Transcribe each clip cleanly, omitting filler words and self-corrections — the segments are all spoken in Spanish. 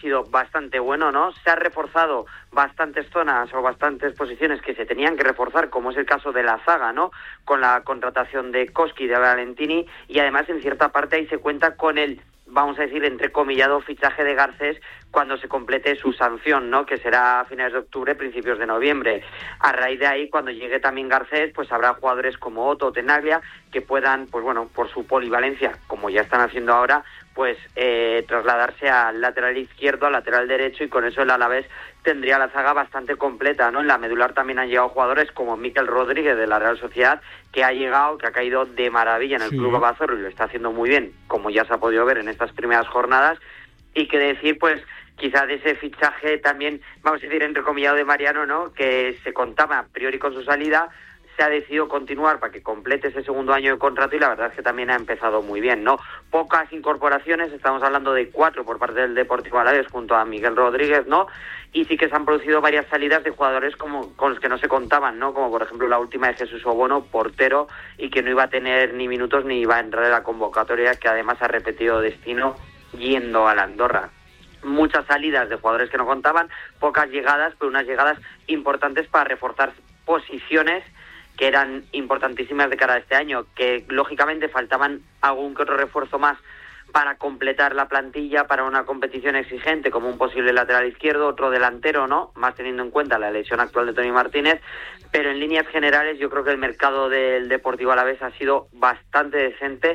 sido bastante bueno, ¿no? Se ha reforzado bastantes zonas o bastantes posiciones que se tenían que reforzar, como es el caso de la zaga, ¿no? Con la contratación de Koski, de Valentini, y además en cierta parte ahí se cuenta con el, vamos a decir, entrecomillado fichaje de Garcés cuando se complete su sanción, ¿no? Que será a finales de octubre, principios de noviembre. A raíz de ahí, cuando llegue también Garcés, pues habrá jugadores como Otto o Tenaglia que puedan, pues bueno, por su polivalencia, como ya están haciendo ahora, pues trasladarse al lateral izquierdo, al lateral derecho, y con eso el Alavés tendría la zaga bastante completa, ¿no? En la medular también han llegado jugadores como Mikel Rodríguez de la Real Sociedad, que ha llegado, que ha caído de maravilla en el Club Abazorro y lo está haciendo muy bien, como ya se ha podido ver en estas primeras jornadas. Y que decir, pues, quizá de ese fichaje también, vamos a decir, entrecomillado de Mariano, ¿no? Que se contaba a priori con su salida, se ha decidido continuar para que complete ese segundo año de contrato, y la verdad es que también ha empezado muy bien, ¿no? Pocas incorporaciones, estamos hablando de 4 por parte del Deportivo Alavés junto a Miguel Rodríguez, ¿no? Y sí que se han producido varias salidas de jugadores como con los que no se contaban, ¿no? Como por ejemplo la última de Jesús Obono, portero, y que no iba a tener ni minutos ni iba a entrar en la convocatoria, que además ha repetido destino yendo a la Andorra. Muchas salidas de jugadores que no contaban, pocas llegadas, pero unas llegadas importantes para reforzar posiciones que eran importantísimas de cara a este año, que lógicamente faltaban algún que otro refuerzo más para completar la plantilla para una competición exigente, como un posible lateral izquierdo, otro delantero, ¿no? Más teniendo en cuenta la lesión actual de Toni Martínez, pero en líneas generales yo creo que el mercado del Deportivo Alavés ha sido bastante decente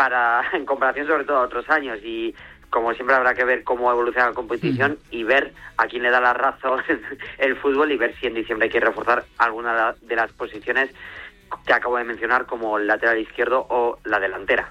en comparación sobre todo a otros años, y como siempre habrá que ver cómo evoluciona la competición y ver a quién le da la razón el fútbol, y ver si en diciembre hay que reforzar alguna de las posiciones que acabo de mencionar, como el lateral izquierdo o la delantera.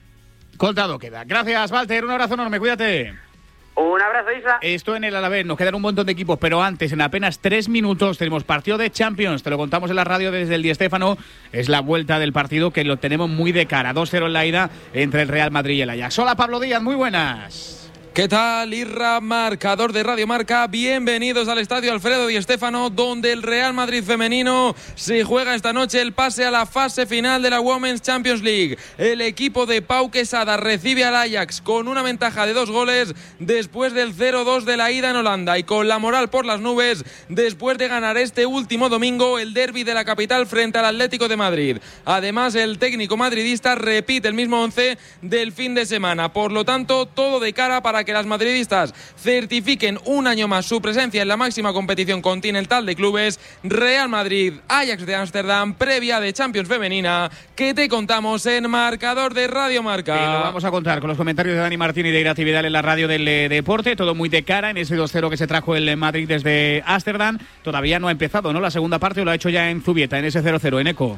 Contado queda. Gracias, Walter. Un abrazo enorme. Cuídate. Un abrazo, Isla. Esto en el Alavés, nos quedan un montón de equipos, pero antes, en apenas 3 minutos, tenemos partido de Champions. Te lo contamos en la radio desde el Di Stéfano. Es la vuelta del partido que lo tenemos muy de cara. 2-0 en la ida entre el Real Madrid y el Ajax. Hola, Pablo Díaz, muy buenas. ¿Qué tal, Irra, marcador de Radio Marca? Bienvenidos al estadio Alfredo Di Stéfano, donde el Real Madrid femenino se juega esta noche el pase a la fase final de la Women's Champions League. El equipo de Pau Quesada recibe al Ajax con una ventaja de 2 goles después del 0-2 de la ida en Holanda, y con la moral por las nubes después de ganar este último domingo el derbi de la capital frente al Atlético de Madrid. Además, el técnico madridista repite el mismo 11 del fin de semana. Por lo tanto, todo de cara para que las madridistas certifiquen un año más su presencia en la máxima competición continental de clubes. Real Madrid, Ajax de Ámsterdam, previa de Champions femenina, que te contamos en marcador de Radio Marca. Lo vamos a contar con los comentarios de Dani Martín y de Irati Vidal en la radio del deporte. Todo muy de cara en ese 2-0 que se trajo el Madrid desde Ámsterdam. Todavía no ha empezado, ¿no? La segunda parte, o lo ha hecho ya en Zubieta, en ese 0-0, en Eco.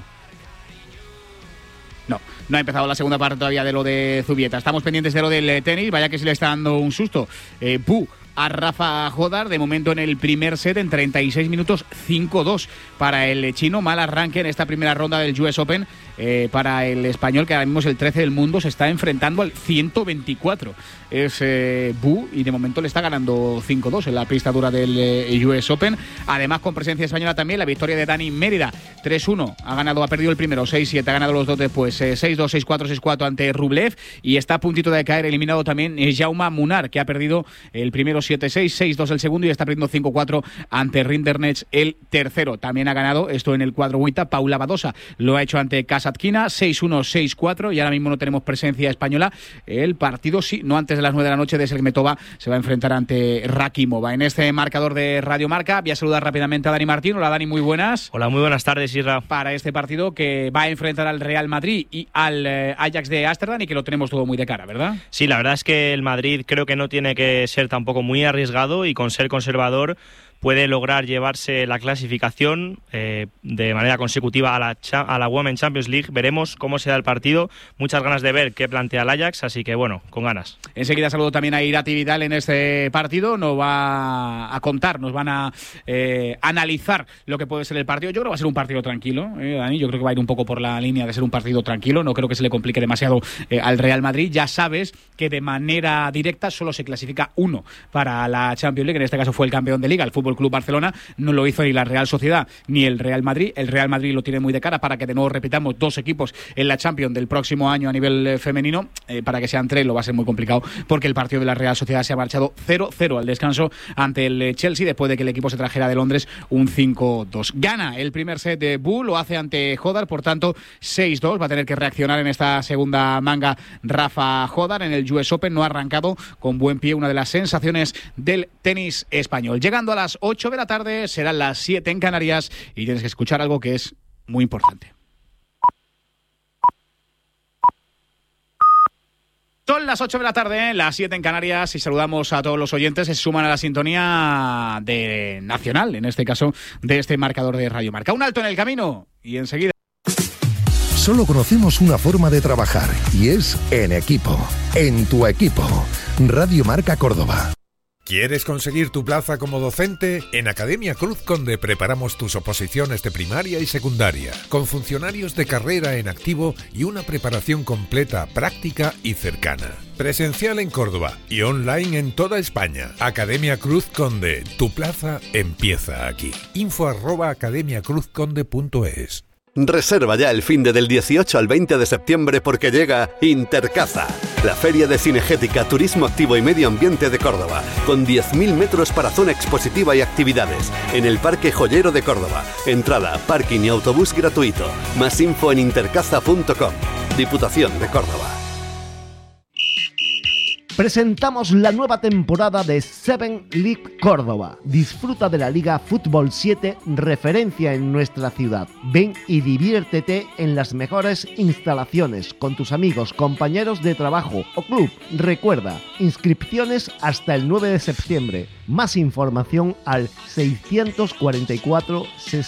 No ha empezado la segunda parte todavía de lo de Zubieta. Estamos pendientes de lo del tenis. Vaya que se le está dando un susto a Rafa Jodar, de momento en el primer set, en 36 minutos, 5-2 para el chino. Mal arranque en esta primera ronda del US Open para el español, que ahora mismo es el 13 del mundo. Se está enfrentando al 124. Es Bu, y de momento le está ganando 5-2 en la pista dura del US Open. Además, con presencia española también, la victoria de Dani Mérida, 3-1. Ha perdido el primero, 6-7, ha ganado los dos después, 6-2, 6-4, 6-4 ante Rublev, y está a puntito de caer eliminado también Jaume Munar, que ha perdido el primero 7-6, 6-2 el segundo, y está perdiendo 5-4 ante Rinderknecht el tercero. También ha ganado, esto en el cuadro WTA, Paula Badosa, lo ha hecho ante Kasatkina, 6-1, 6-4, y ahora mismo no tenemos presencia española. El partido sí, no antes de las 9 de la noche, de Sermetova se va a enfrentar ante Rakimova. En este marcador de Radio Marca voy a saludar rápidamente a Dani Martín. Hola, Dani, muy buenas. Hola, muy buenas tardes, Isra. Para este partido que va a enfrentar al Real Madrid y al Ajax de Ámsterdam, y que lo tenemos todo muy de cara, ¿verdad? Sí, la verdad es que el Madrid creo que no tiene que ser tampoco muy arriesgado, y con ser conservador puede lograr llevarse la clasificación de manera consecutiva a la Women's Champions League. Veremos cómo se da el partido. Muchas ganas de ver qué plantea el Ajax, así que bueno, con ganas. Enseguida saludo también a Irati Vidal en este partido. Nos va a contar, nos van a analizar lo que puede ser el partido. Yo creo que va a ser un partido tranquilo, Dani. Yo creo que va a ir un poco por la línea de ser un partido tranquilo. No creo que se le complique demasiado al Real Madrid. Ya sabes que de manera directa solo se clasifica uno para la Champions League. En este caso fue el campeón de Liga, el Fútbol Fútbol Club Barcelona, no lo hizo ni la Real Sociedad ni el Real Madrid. El Real Madrid lo tiene muy de cara para que de nuevo repitamos 2 equipos en la Champions del próximo año a nivel femenino. Para que sean 3 lo va a ser muy complicado, porque el partido de la Real Sociedad se ha marchado 0-0 al descanso ante el Chelsea, después de que el equipo se trajera de Londres un 5-2. Gana el primer set de Bu, lo hace ante Hodar, por tanto 6-2. Va a tener que reaccionar en esta segunda manga Rafa Hodar. En el US Open no ha arrancado con buen pie, una de las sensaciones del tenis español. Llegando a las 8 de la tarde, serán las 7 en Canarias, y tienes que escuchar algo que es muy importante. Son las 8 de la tarde, las 7 en Canarias, y saludamos a todos los oyentes que se suman a la sintonía de Nacional, en este caso de este marcador de Radio Marca. Un alto en el camino y enseguida. Solo conocemos una forma de trabajar, y es en equipo. En tu equipo. Radio Marca Córdoba. ¿Quieres conseguir tu plaza como docente? En Academia Cruz Conde preparamos tus oposiciones de primaria y secundaria, con funcionarios de carrera en activo y una preparación completa, práctica y cercana. Presencial en Córdoba y online en toda España. Academia Cruz Conde, tu plaza empieza aquí. info@academiacruzconde.es. Reserva ya el finde del 18 al 20 de septiembre porque llega Intercaza, la feria de cinegética, turismo activo y medio ambiente de Córdoba, con 10.000 metros para zona expositiva y actividades, en el Parque Joyero de Córdoba. Entrada, parking y autobús gratuito. Más info en intercaza.com. Diputación de Córdoba. Presentamos la nueva temporada de 7 League Córdoba. Disfruta de la Liga Fútbol 7, referencia en nuestra ciudad. Ven y diviértete en las mejores instalaciones con tus amigos, compañeros de trabajo o club. Recuerda, inscripciones hasta el 9 de septiembre. Más información al 644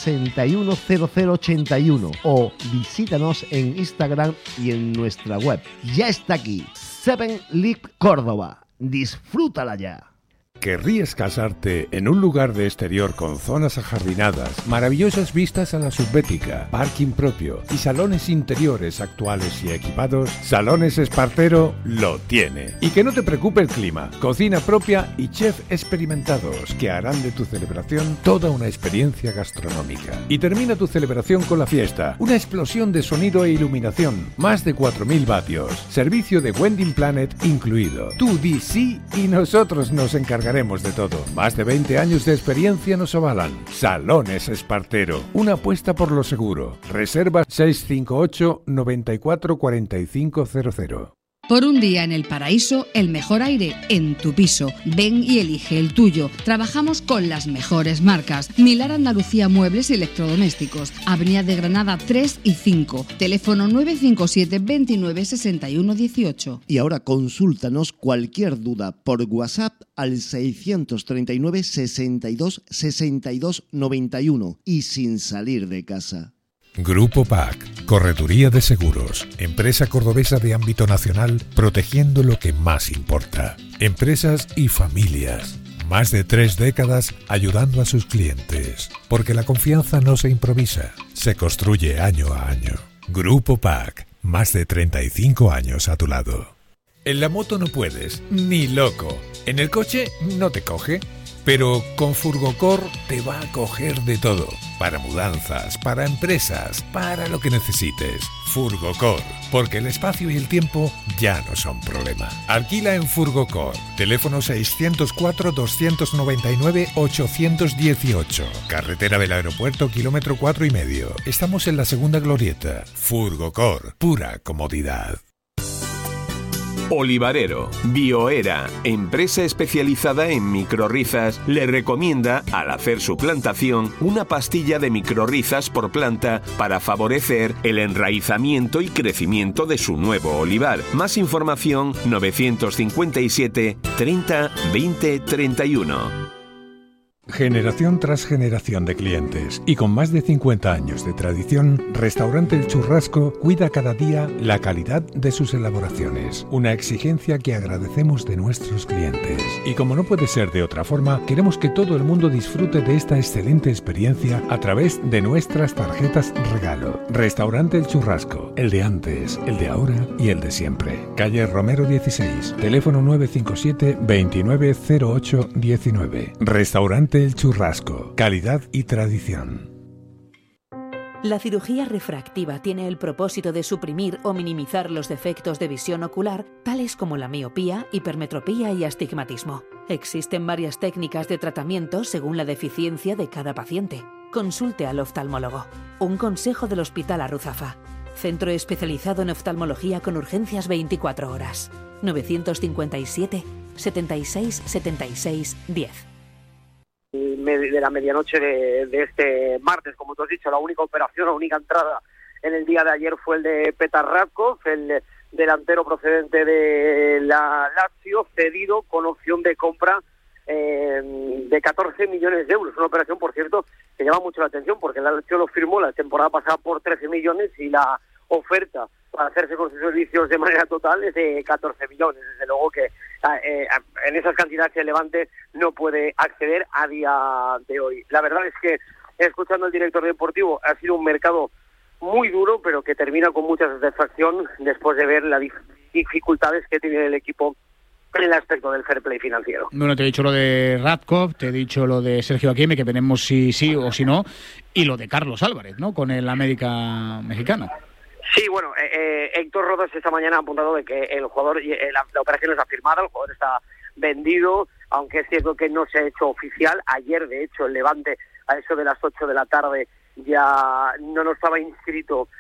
610081 o visítanos en Instagram y en nuestra web. Ya está aquí. 7 League Córdoba. Disfrútala ya. ¿Querrías casarte en un lugar de exterior con zonas ajardinadas, maravillosas vistas a la subbética, parking propio y salones interiores actuales y equipados? Salones Espartero lo tiene. Y que no te preocupe el clima, cocina propia y chef experimentados que harán de tu celebración toda una experiencia gastronómica. Y termina tu celebración con la fiesta, una explosión de sonido e iluminación, más de 4.000 vatios, servicio de Wedding Planet incluido. Tú di sí y nosotros nos encargamos de todo. Más de 20 años de experiencia nos avalan. Salones Espartero, una apuesta por lo seguro. Reserva 658 94 4500. Por un día en el paraíso, el mejor aire en tu piso. Ven y elige el tuyo. Trabajamos con las mejores marcas. Milar Andalucía Muebles y Electrodomésticos. Avenida de Granada 3 y 5. Teléfono 957 29 61 18. Y ahora consúltanos cualquier duda por WhatsApp al 639 62 62 91 y sin salir de casa. Grupo PAC, Correduría de Seguros, empresa cordobesa de ámbito nacional, protegiendo lo que más importa. Empresas y familias. Más de 3 décadas ayudando a sus clientes. Porque la confianza no se improvisa, se construye año a año. Grupo PAC, más de 35 años a tu lado. En la moto no puedes, ni loco. En el coche no te coge. Pero con Furgocor te va a coger de todo. Para mudanzas, para empresas, para lo que necesites. Furgocor, porque el espacio y el tiempo ya no son problema. Alquila en Furgocor. Teléfono 604-299-818. Carretera del Aeropuerto, kilómetro 4,5. Estamos en la segunda glorieta. Furgocor, pura comodidad. Olivarero, Bioera, empresa especializada en microrrizas, le recomienda, al hacer su plantación, una pastilla de microrrizas por planta para favorecer el enraizamiento y crecimiento de su nuevo olivar. Más información 957 30 20 31. Generación tras generación de clientes y con más de 50 años de tradición, Restaurante El Churrasco cuida cada día la calidad de sus elaboraciones, una exigencia que agradecemos de nuestros clientes. Y como no puede ser de otra forma, queremos que todo el mundo disfrute de esta excelente experiencia a través de nuestras tarjetas regalo. Restaurante El Churrasco, el de antes, el de ahora y el de siempre. Calle Romero 16, teléfono 957 290819. Restaurante El Churrasco, calidad y tradición. La cirugía refractiva tiene el propósito de suprimir o minimizar los defectos de visión ocular, tales como la miopía, hipermetropía y astigmatismo. Existen varias técnicas de tratamiento según la deficiencia de cada paciente. Consulte al oftalmólogo. Un consejo del Hospital Arruzafa. Centro especializado en oftalmología con urgencias 24 horas. 957 76 76 10. De la medianoche de este martes, como tú has dicho, la única operación, la única entrada en el día de ayer fue el de Petar Ratkov, el delantero procedente de la Lazio, cedido con opción de compra de 14 millones de euros. Una operación, por cierto, que llama mucho la atención porque la Lazio lo firmó la temporada pasada por 13 millones y la oferta para hacerse con sus servicios de manera total es de 14 millones. Desde luego que en esas cantidades el Levante no puede acceder a día de hoy. La verdad es que, escuchando al director deportivo, ha sido un mercado muy duro, pero que termina con mucha satisfacción después de ver las dificultades que tiene el equipo en el aspecto del fair play financiero. Bueno, te he dicho lo de Ratkov, te he dicho lo de Sergio Aquime, que veremos si sí o si no, y lo de Carlos Álvarez, ¿no?, con el América mexicano. Sí, bueno, Héctor Rodas esta mañana ha apuntado de que el jugador, la operación está firmada, el jugador está vendido, aunque es cierto que no se ha hecho oficial. Ayer, de hecho, el Levante, a eso de las 8 de la tarde, ya no estaba inscrito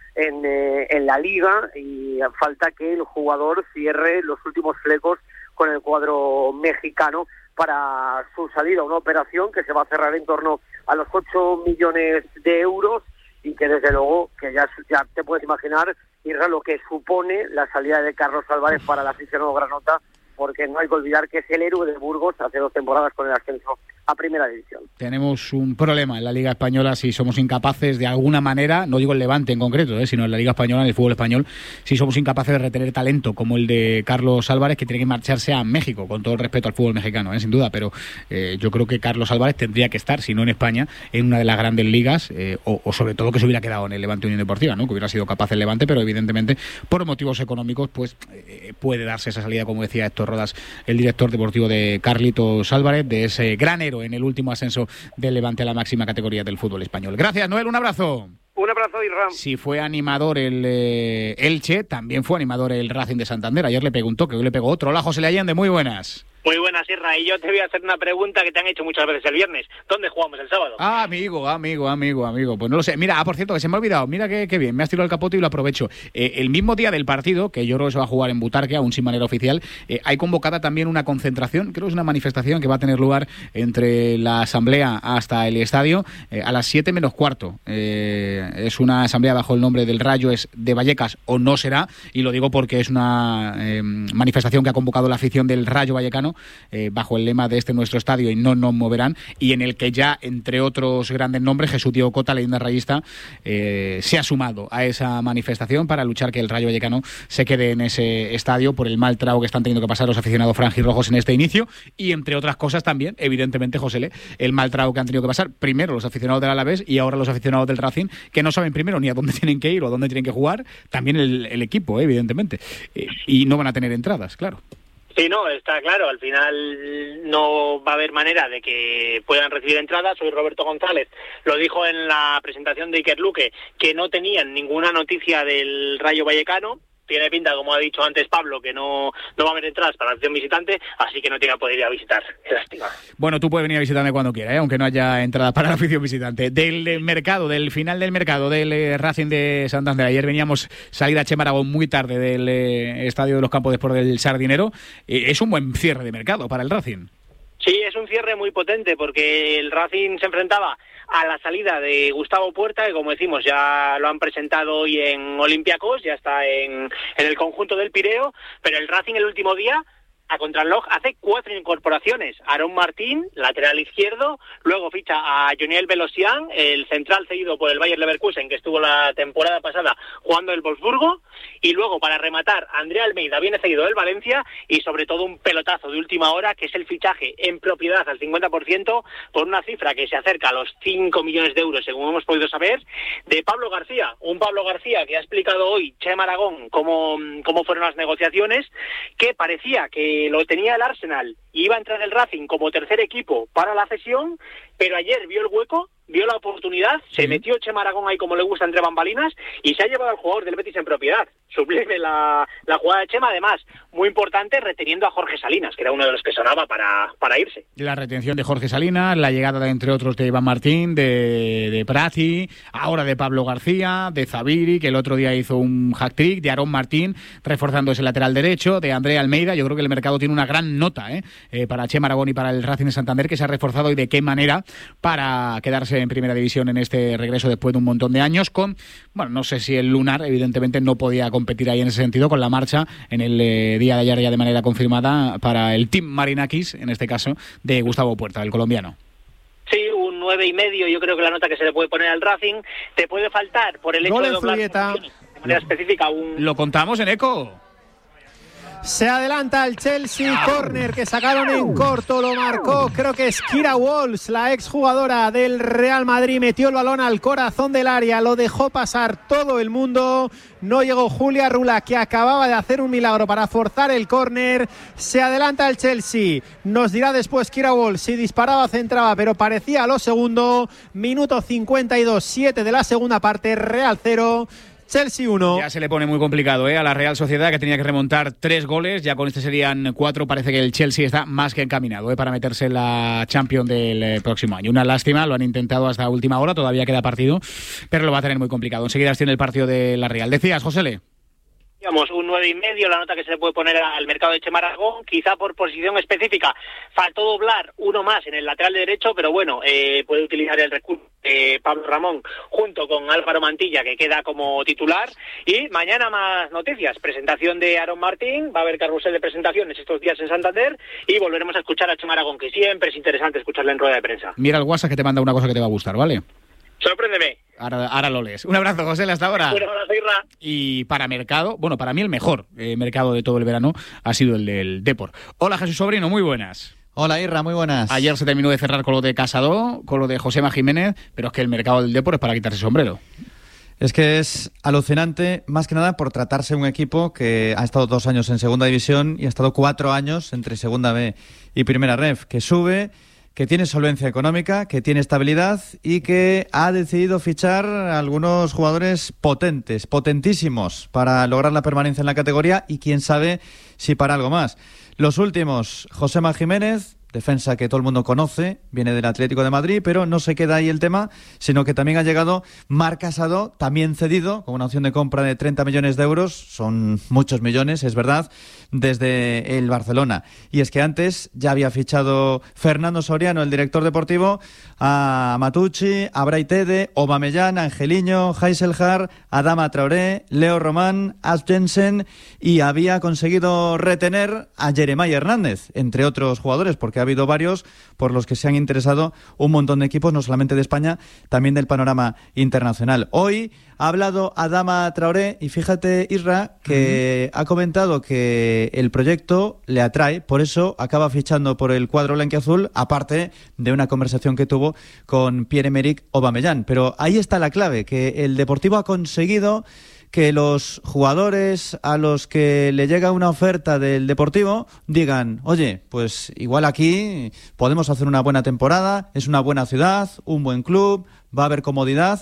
en la liga y falta que el jugador cierre los últimos flecos con el cuadro mexicano para su salida. Una operación que se va a cerrar en torno a los 8 millones de euros y que desde luego que ya te puedes imaginar, Irra, lo que supone la salida de Carlos Álvarez para el aficionado granota, porque no hay que olvidar que es el héroe de Burgos hace 2 temporadas con el ascenso a Primera División. Tenemos un problema en la Liga Española si somos incapaces de alguna manera, no digo el Levante en concreto, sino en la Liga Española, en el fútbol español, si somos incapaces de retener talento como el de Carlos Álvarez, que tiene que marcharse a México, con todo el respeto al fútbol mexicano, sin duda, pero yo creo que Carlos Álvarez tendría que estar, si no en España, en una de las grandes ligas, o sobre todo que se hubiera quedado en el Levante Unión Deportiva, ¿no?, que hubiera sido capaz el Levante, pero evidentemente por motivos económicos pues puede darse esa salida, como decía Héctor Rodas, el director deportivo, de Carlitos Álvarez, de ese gran héroe en el último ascenso del Levante a la máxima categoría del fútbol español. Gracias, Noel, un abrazo. Un abrazo, Irram. Si fue animador el Elche, también fue animador el Racing de Santander. Ayer le pegó un toque, hoy le pegó otro. Hola, José Allende, muy buenas. Muy buenas, Sierra, y yo te voy a hacer una pregunta que te han hecho muchas veces el viernes. ¿Dónde jugamos el sábado? Ah, amigo. Pues no lo sé. Mira, por cierto, que se me ha olvidado. Mira qué bien, me has tirado el capote y lo aprovecho. El mismo día del partido, que yo creo que se va a jugar en Butarque, aún sin manera oficial, hay convocada también una concentración, creo que es una manifestación que va a tener lugar entre la asamblea hasta el estadio a las 7 menos cuarto. Es una asamblea bajo el nombre del Rayo, es de Vallecas, o no será, y lo digo porque es una manifestación que ha convocado la afición del Rayo Vallecano, bajo el lema de nuestro estadio y no nos moverán, y en el que ya, entre otros grandes nombres, Jesús Diego Cota, leyenda rayista, se ha sumado a esa manifestación para luchar que el Rayo Vallecano se quede en ese estadio por el mal trago que están teniendo que pasar los aficionados franjirrojos en este inicio, y entre otras cosas también, evidentemente, José, el mal trago que han tenido que pasar primero los aficionados del Alavés y ahora los aficionados del Racing, que no saben primero ni a dónde tienen que ir o a dónde tienen que jugar, también el equipo, evidentemente, y no van a tener entradas, claro. Sí, no, está claro, al final no va a haber manera de que puedan recibir entradas. Soy Roberto González, lo dijo en la presentación de Iker Luque, que no tenían ninguna noticia del Rayo Vallecano. Tiene pinta, como ha dicho antes Pablo, que no va a haber entradas para la afición visitante, así que no tiene que poder ir a visitar. Qué lástima. Bueno, tú puedes venir a visitarme cuando quieras, aunque no haya entradas para la afición visitante. Del final del mercado del Racing de Santander. Ayer veníamos salida a Chema Aragón muy tarde del estadio de los Campos de Sport del Sardinero. Es un buen cierre de mercado para el Racing. Sí, es un cierre muy potente porque el Racing se enfrentaba a la salida de Gustavo Puerta, que como decimos ya lo han presentado hoy en Olympiacos, ya está en el conjunto del Pireo, pero el Racing el último día a contrarreloj hace 4 incorporaciones. Aarón Martín, lateral izquierdo, luego ficha a Joniel Belosian, el central cedido por el Bayer Leverkusen, que estuvo la temporada pasada jugando el Wolfsburgo, y luego para rematar, Andrea Almeida viene cedido del Valencia, y sobre todo un pelotazo de última hora, que es el fichaje en propiedad al 50%, por una cifra que se acerca a los 5 millones de euros, según hemos podido saber, de Pablo García. Un Pablo García que ha explicado hoy Chema Aragón cómo fueron las negociaciones, que parecía que lo tenía el Arsenal y iba a entrar el Racing como tercer equipo para la cesión, pero ayer vio el hueco, vio la oportunidad, se metió Chema Aragón ahí como le gusta entre bambalinas y se ha llevado al jugador del Betis en propiedad. Sublime la jugada de Chema, además, muy importante, reteniendo a Jorge Salinas, que era uno de los que sonaba para irse. La retención de Jorge Salinas, la llegada, entre otros, de Iván Martín, de Prati, ahora de Pablo García, de Zabiri, que el otro día hizo un hat-trick, de Aarón Martín, reforzando ese lateral derecho, de André Almeida. Yo creo que el mercado tiene una gran nota para Chema Aragón y para el Racing de Santander, que se ha reforzado y de qué manera para quedarse en primera división en este regreso después de un montón de años con, bueno, no sé si el Lunar evidentemente no podía competir ahí en ese sentido, con la marcha en el día de ayer ya de manera confirmada para el Team Marinakis, en este caso de Gustavo Puerta, el colombiano. Sí, un 9,5, yo creo que la nota que se le puede poner al Racing. Te puede faltar por el hecho de doblar de manera específica Lo contamos en eco. Se adelanta el Chelsea, córner que sacaron en corto, lo marcó, creo que es Kira Walsh, la exjugadora del Real Madrid, metió el balón al corazón del área, lo dejó pasar todo el mundo, no llegó Julia Rula, que acababa de hacer un milagro para forzar el córner. Se adelanta el Chelsea, nos dirá después Kira Walsh si disparaba o centraba, pero parecía a lo segundo. Minuto 52, 7 de la segunda parte, Real 0, Chelsea 1. Ya se le pone muy complicado a la Real Sociedad, que tenía que remontar 3 goles, ya con este serían 4. Parece que el Chelsea está más que encaminado para meterse en la Champions del próximo año. Una lástima, lo han intentado hasta última hora, todavía queda partido, pero lo va a tener muy complicado. Enseguida tiene el partido de la Real. Decías, Josele. Digamos, un 9,5, la nota que se le puede poner al mercado de Chema Aragón, quizá por posición específica. Faltó doblar uno más en el lateral derecho, pero bueno, puede utilizar el recurso de Pablo Ramón junto con Álvaro Mantilla, que queda como titular. Y mañana más noticias, presentación de Aarón Martín, va a haber carrusel de presentaciones estos días en Santander y volveremos a escuchar a Chema Aragón, que siempre es interesante escucharle en rueda de prensa. Mira el WhatsApp que te manda una cosa que te va a gustar, ¿vale? Sorpréndeme. Ahora lo lees. Un abrazo, José, hasta ahora. Un abrazo, Irra. Y para mercado, bueno, para mí el mejor mercado de todo el verano ha sido el del Depor. Hola, Jesús Sobrino, muy buenas. Hola, Irra, muy buenas. Ayer se terminó de cerrar con lo de Casado, con lo de Josema Jiménez, pero es que el mercado del Depor es para quitarse el sombrero. Es que es alucinante, más que nada por tratarse de un equipo que ha estado 2 años en Segunda División y ha estado 4 años entre Segunda B y Primera Ref, que sube, que tiene solvencia económica, que tiene estabilidad y que ha decidido fichar a algunos jugadores potentes, potentísimos, para lograr la permanencia en la categoría y quién sabe si para algo más. Los últimos, Josema Jiménez, defensa que todo el mundo conoce, viene del Atlético de Madrid, pero no se queda ahí el tema, sino que también ha llegado Marc Casado, también cedido, con una opción de compra de 30 millones de euros, son muchos millones, es verdad, desde el Barcelona. Y es que antes ya había fichado Fernando Soriano, el director deportivo, a Matucci, a Braitede, Aubameyang, Angeliño, Heiselhar, Adama Traoré, Leo Román, As Jensen, y había conseguido retener a Jeremiah Hernández, entre otros jugadores, porque ha habido varios por los que se han interesado un montón de equipos, no solamente de España, también del panorama internacional. Hoy ha hablado Adama Traoré y fíjate, Isra, que ha comentado que el proyecto le atrae, por eso acaba fichando por el cuadro blanquiazul, aparte de una conversación que tuvo con Pierre-Emerick Aubameyang. Pero ahí está la clave, que el Deportivo ha conseguido que los jugadores a los que le llega una oferta del Deportivo digan, oye, pues igual aquí podemos hacer una buena temporada, es una buena ciudad, un buen club, va a haber comodidad,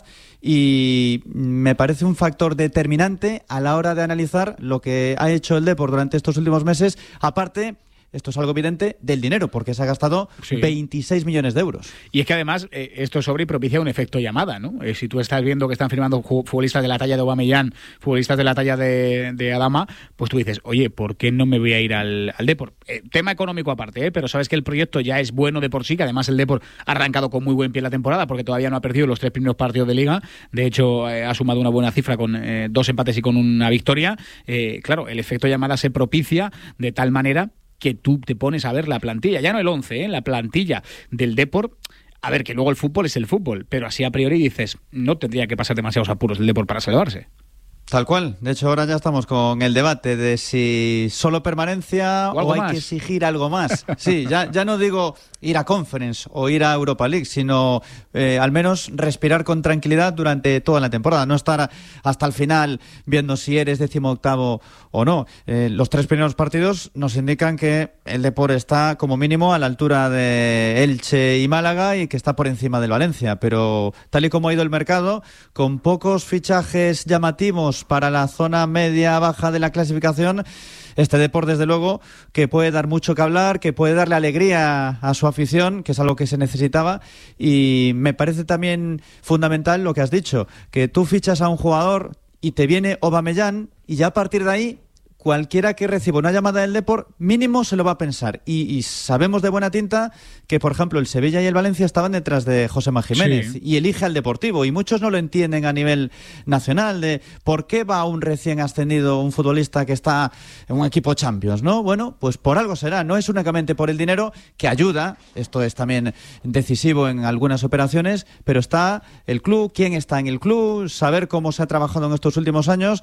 y me parece un factor determinante a la hora de analizar lo que ha hecho el Depor durante estos últimos meses, aparte, esto es algo evidente, del dinero, porque se ha gastado 26 millones de euros. Y es que además esto sobre y propicia un efecto llamada, ¿no? Si tú estás viendo que están firmando futbolistas de la talla de Aubameyang, futbolistas de la talla de Adama, pues tú dices, oye, ¿por qué no me voy a ir al Depor? Tema económico aparte, pero sabes que el proyecto ya es bueno de por sí, que además el Depor ha arrancado con muy buen pie la temporada, porque todavía no ha perdido los 3 primeros partidos de Liga. De hecho, ha sumado una buena cifra con 2 empates y con una victoria. Claro, el efecto llamada se propicia de tal manera que tú te pones a ver la plantilla, ya no el 11, la plantilla del Depor. A ver, que luego el fútbol es el fútbol, pero así a priori dices, no tendría que pasar demasiados apuros el Depor para salvarse. Tal cual. De hecho, ahora ya estamos con el debate de si solo permanencia o hay que exigir algo más. Sí, ya no digo ir a Conference o ir a Europa League, sino al menos respirar con tranquilidad durante toda la temporada, no estar hasta el final viendo si eres 18º o no. Los 3 primeros partidos nos indican que el Depor está como mínimo a la altura de Elche y Málaga y que está por encima del Valencia, pero tal y como ha ido el mercado, con pocos fichajes llamativos para la zona media-baja de la clasificación, este Depor, desde luego, que puede dar mucho que hablar, que puede darle alegría a su afición, que es algo que se necesitaba, y me parece también fundamental lo que has dicho, que tú fichas a un jugador y te viene Aubameyang y ya a partir de ahí cualquiera que reciba una llamada del Depor mínimo se lo va a pensar, y sabemos de buena tinta que, por ejemplo, el Sevilla y el Valencia estaban detrás de Josema Jiménez, sí, y elige al Deportivo, y muchos no lo entienden a nivel nacional de por qué va un recién ascendido, un futbolista que está en un equipo Champions, ¿no? Bueno, pues por algo será, no es únicamente por el dinero, que ayuda, esto es también decisivo en algunas operaciones, pero está el club, quién está en el club, saber cómo se ha trabajado en estos últimos años,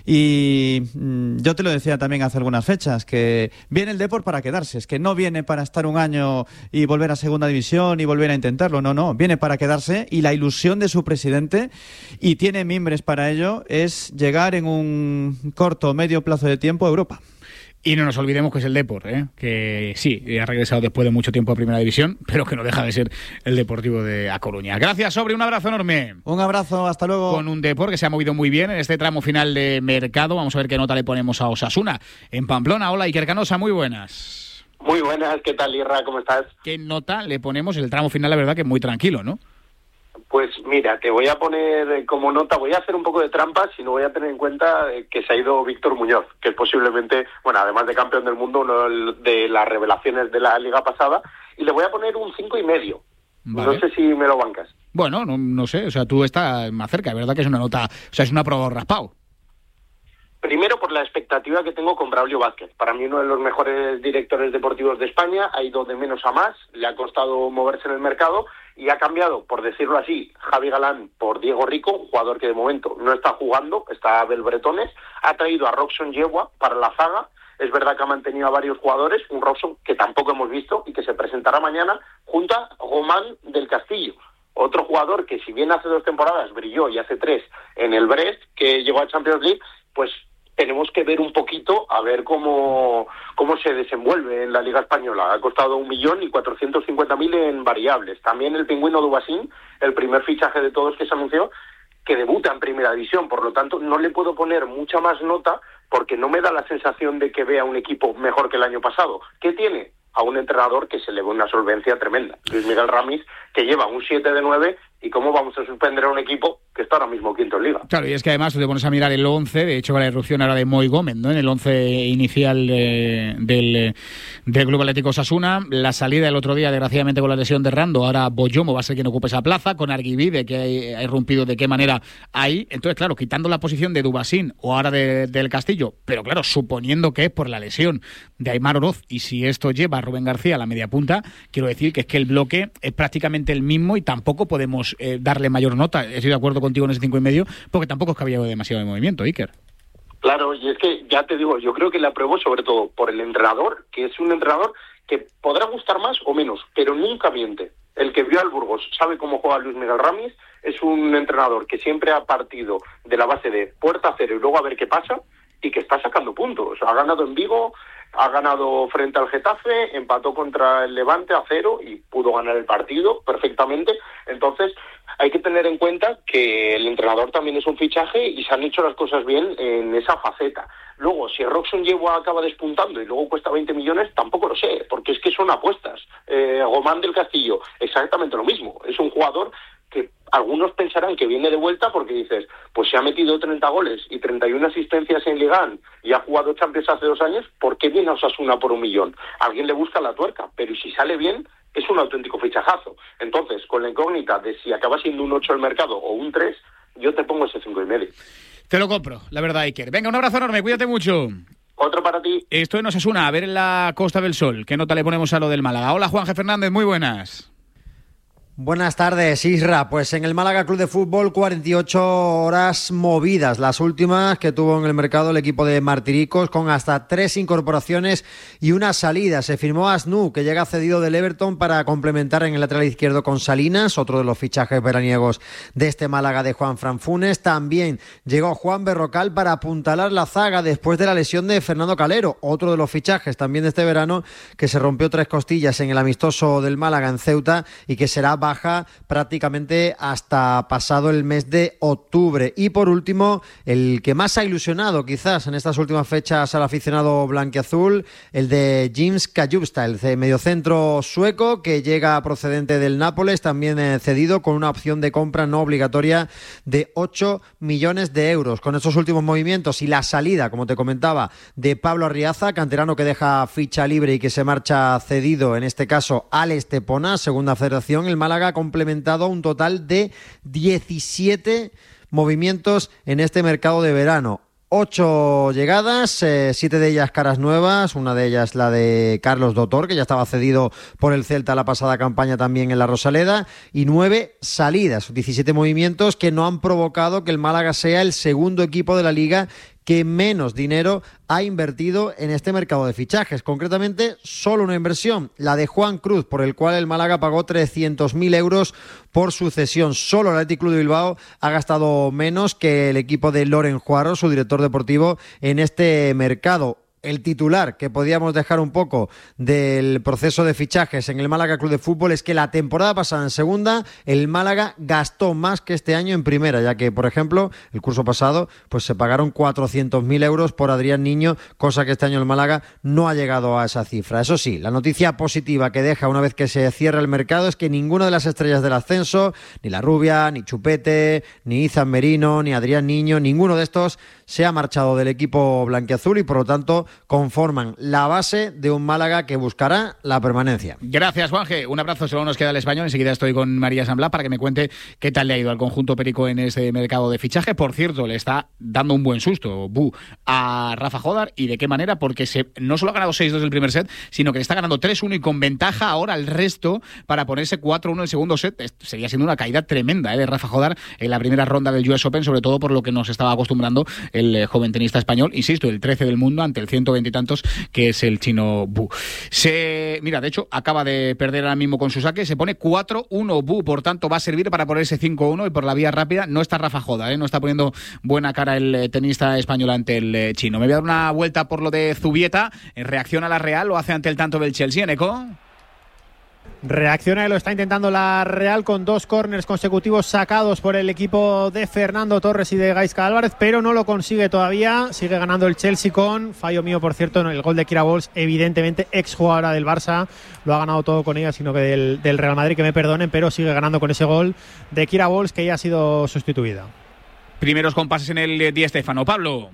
y yo te lo decía también hace algunas fechas, que viene el Depor para quedarse, es que no viene para estar un año y volver a segunda división y volver a intentarlo, no, viene para quedarse, y la ilusión de su presidente, y tiene mimbres para ello, es llegar en un corto o medio plazo de tiempo a Europa. Y no nos olvidemos que es el Depor, que sí, ha regresado después de mucho tiempo a Primera División, pero que no deja de ser el Deportivo de A Coruña. Gracias, Sobri, un abrazo enorme. Un abrazo, hasta luego. Con un Depor que se ha movido muy bien en este tramo final de mercado. Vamos a ver qué nota le ponemos a Osasuna en Pamplona. Hola, Iker Canosa, muy buenas. Muy buenas, ¿qué tal, Irra? ¿Cómo estás? ¿Qué nota le ponemos? El tramo final, la verdad, que es muy tranquilo, ¿no? Pues mira, te voy a poner como nota, voy a hacer un poco de trampas y no voy a tener en cuenta que se ha ido Víctor Muñoz, que es posiblemente, bueno, además de campeón del mundo, uno de las revelaciones de la liga pasada, y le voy a poner un 5,5. Vale. No sé si me lo bancas. Bueno, no sé, o sea, tú estás más cerca, es verdad que es una nota, o sea, es una prueba raspado. Primero por la expectativa que tengo con Braulio Vázquez. Para mí uno de los mejores directores deportivos de España, ha ido de menos a más, le ha costado moverse en el mercado y ha cambiado, por decirlo así, Javi Galán por Diego Rico, un jugador que de momento no está jugando, está Abel Bretones, ha traído a Roxon Yegua para la zaga. Es verdad que ha mantenido a varios jugadores, un Roxon que tampoco hemos visto y que se presentará mañana junto a Román del Castillo. Otro jugador que, si bien hace 2 temporadas brilló y hace 3 en el Brest, que llegó a Champions League, pues tenemos que ver un poquito a ver cómo se desenvuelve en la Liga Española. Ha costado 1.450.000 en variables. También el pingüino Dubasín, el primer fichaje de todos que se anunció, que debuta en Primera División. Por lo tanto, no le puedo poner mucha más nota porque no me da la sensación de que vea un equipo mejor que el año pasado. ¿Qué tiene? A un entrenador que se le ve una solvencia tremenda. Luis Miguel Ramis, que lleva un 7 de 9, ¿y cómo vamos a suspender a un equipo que está ahora mismo quinto en Liga? Claro, y es que además tú te pones a mirar el 11, de hecho la irrupción ahora de Moi Gómez, ¿no? En el 11 inicial del Club Atlético Osasuna, la salida el otro día, desgraciadamente, con la lesión de Rando, ahora Boyomo va a ser quien ocupe esa plaza, con Arguivide, que ha irrumpido de qué manera ahí. Entonces, claro, quitando la posición de Dubasín o ahora del Castillo, pero claro, suponiendo que es por la lesión de Aimar Oroz, y si esto lleva a Rubén García a la media punta, quiero decir que es que el bloque es prácticamente el mismo y tampoco podemos darle mayor nota. Estoy de acuerdo contigo en ese 5,5, porque tampoco es que había demasiado de movimiento, Iker. Claro, y es que, ya te digo, yo creo que le apruebo sobre todo por el entrenador, que es un entrenador que podrá gustar más o menos, pero nunca miente. El que vio al Burgos sabe cómo juega Luis Miguel Ramis, es un entrenador que siempre ha partido de la base de puerta a cero y luego a ver qué pasa, y que está sacando puntos. Ha ganado en Vigo, ha ganado frente al Getafe, empató contra el Levante a 0 y pudo ganar el partido perfectamente. Entonces, hay que tener en cuenta que el entrenador también es un fichaje y se han hecho las cosas bien en esa faceta. Luego, si Roxon Yegua acaba despuntando y luego cuesta 20 millones, tampoco lo sé, porque es que son apuestas. Román del Castillo, exactamente lo mismo. Es un jugador que algunos pensarán que viene de vuelta porque dices, pues se ha metido 30 goles y 31 asistencias en Liga y ha jugado Champions hace 2 años, ¿por qué viene a Osasuna por 1 millón? Alguien le busca la tuerca, pero si sale bien, es un auténtico fichajazo. Entonces, con la incógnita de si acaba siendo un 8 el mercado o un 3, yo te pongo ese 5,5. Te lo compro, la verdad, Iker. Venga, un abrazo enorme, cuídate mucho. Otro para ti. Esto en Osasuna, a ver en la Costa del Sol, ¿qué nota le ponemos a lo del Málaga? Hola, Juanje Fernández, muy buenas. Buenas tardes, Isra. Pues en el Málaga Club de Fútbol, 48 horas movidas, las últimas que tuvo en el mercado el equipo de Martiricos, con hasta 3 incorporaciones y una salida. Se firmó Asnú, que llega cedido del Everton para complementar en el lateral izquierdo con Salinas, otro de los fichajes veraniegos de este Málaga de Juanfran Funes. También llegó Juan Berrocal para apuntalar la zaga después de la lesión de Fernando Calero, otro de los fichajes también de este verano, que se rompió 3 costillas en el amistoso del Málaga en Ceuta y que será baja prácticamente hasta pasado el mes de octubre. Y por último, el que más ha ilusionado quizás en estas últimas fechas al aficionado blanquiazul, el de James Kajubsta, el mediocentro sueco que llega procedente del Nápoles, también cedido con una opción de compra no obligatoria de 8 millones de euros. Con estos últimos movimientos y la salida, como te comentaba, de Pablo Arriaza, canterano que deja ficha libre y que se marcha cedido, en este caso al Estepona, segunda federación, el Málaga ha complementado un total de 17 movimientos en este mercado de verano. 8 llegadas, 7 de ellas caras nuevas, una de ellas la de Carlos Dotor, que ya estaba cedido por el Celta la pasada campaña también en la Rosaleda, y 9 salidas, 17 movimientos que no han provocado que el Málaga sea el segundo equipo de la Liga que menos dinero ha invertido en este mercado de fichajes. Concretamente, solo una inversión, la de Juan Cruz, por el cual el Málaga pagó 300.000 euros por su cesión. Solo el Athletic Club de Bilbao ha gastado menos que el equipo de Loren Juarro, su director deportivo, en este mercado. El titular que podíamos dejar un poco del proceso de fichajes en el Málaga Club de Fútbol es que la temporada pasada en segunda el Málaga gastó más que este año en primera, ya que, por ejemplo, el curso pasado pues se pagaron 400.000 euros por Adrián Niño, cosa que este año el Málaga no ha llegado a esa cifra. Eso sí, la noticia positiva que deja una vez que se cierra el mercado es que ninguna de las estrellas del ascenso, ni La Rubia, ni Chupete, ni Izan Merino, ni Adrián Niño, ninguno de estos se ha marchado del equipo blanquiazul y por lo tanto conforman la base de un Málaga que buscará la permanencia. Gracias, Juanje. Un abrazo, solo nos queda el español. Enseguida estoy con María San Blas para que me cuente qué tal le ha ido al conjunto perico en este mercado de fichaje. Por cierto, le está dando un buen susto a Rafa Jodar, y de qué manera, porque no solo ha ganado 6-2 el primer set, sino que le está ganando 3-1 y con ventaja ahora el resto para ponerse 4-1 el segundo set. Sería siendo una caída tremenda de Rafa Jodar en la primera ronda del US Open, sobre todo por lo que nos estaba acostumbrando el joven tenista español, insisto, el 13 del mundo ante el 120 y tantos que es el chino Bu. Mira, de hecho, acaba de perder ahora mismo con su saque, se pone 4-1 Bu, por tanto va a servir para ponerse 5-1 y por la vía rápida no está Rafa Jodar, no está poniendo buena cara el tenista español ante el chino. Me voy a dar una vuelta por lo de Zubieta, reacciona la Real, lo hace ante el tanto del Chelsea, Eco. Reacciona y lo está intentando la Real con 2 córners consecutivos sacados por el equipo de Fernando Torres y de Gaizka Álvarez, pero no lo consigue todavía. Sigue ganando el Chelsea con fallo mío, por cierto, en el gol de Kira Walsh, evidentemente exjugadora del Barça. Lo ha ganado todo con ella, sino que del Real Madrid, que me perdonen, pero sigue ganando con ese gol de Kira Walsh, que ya ha sido sustituida. Primeros compases en el Di Stéfano. Pablo.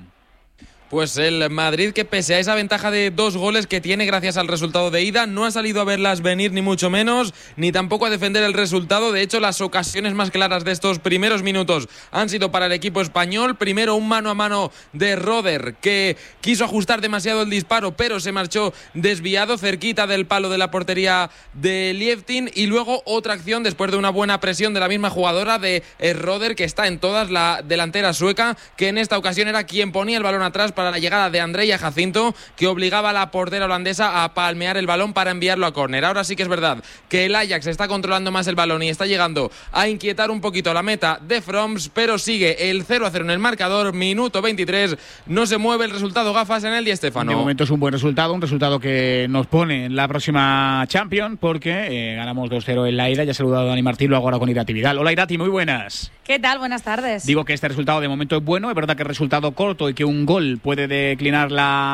Pues el Madrid, que pese a esa ventaja de 2 goles que tiene gracias al resultado de ida, no ha salido a verlas venir ni mucho menos, ni tampoco a defender el resultado. De hecho, las ocasiones más claras de estos primeros minutos han sido para el equipo español. Primero un mano a mano de Roder, que quiso ajustar demasiado el disparo, pero se marchó desviado cerquita del palo de la portería de Lieftin. Y luego otra acción después de una buena presión de la misma jugadora de Roder, que está en todas, la delantera sueca, que en esta ocasión era quien ponía el balón atrás para la llegada de Andrea Jacinto, que obligaba a la portera holandesa a palmear el balón para enviarlo a córner. Ahora sí que es verdad que el Ajax está controlando más el balón y está llegando a inquietar un poquito la meta de Froms, pero sigue el 0-0 en el marcador, minuto 23, no se mueve el resultado, gafas, en el Di Stéfano. De momento es un buen resultado, un resultado que nos pone en la próxima Champions, porque ganamos 2-0 en la ida. Ya he saludado a Dani Martín, lo hago ahora con Irati Vidal. Hola Irati, muy buenas. ¿Qué tal? Buenas tardes. Digo que este resultado de momento es bueno, es verdad que es resultado corto y que un gol puede declinar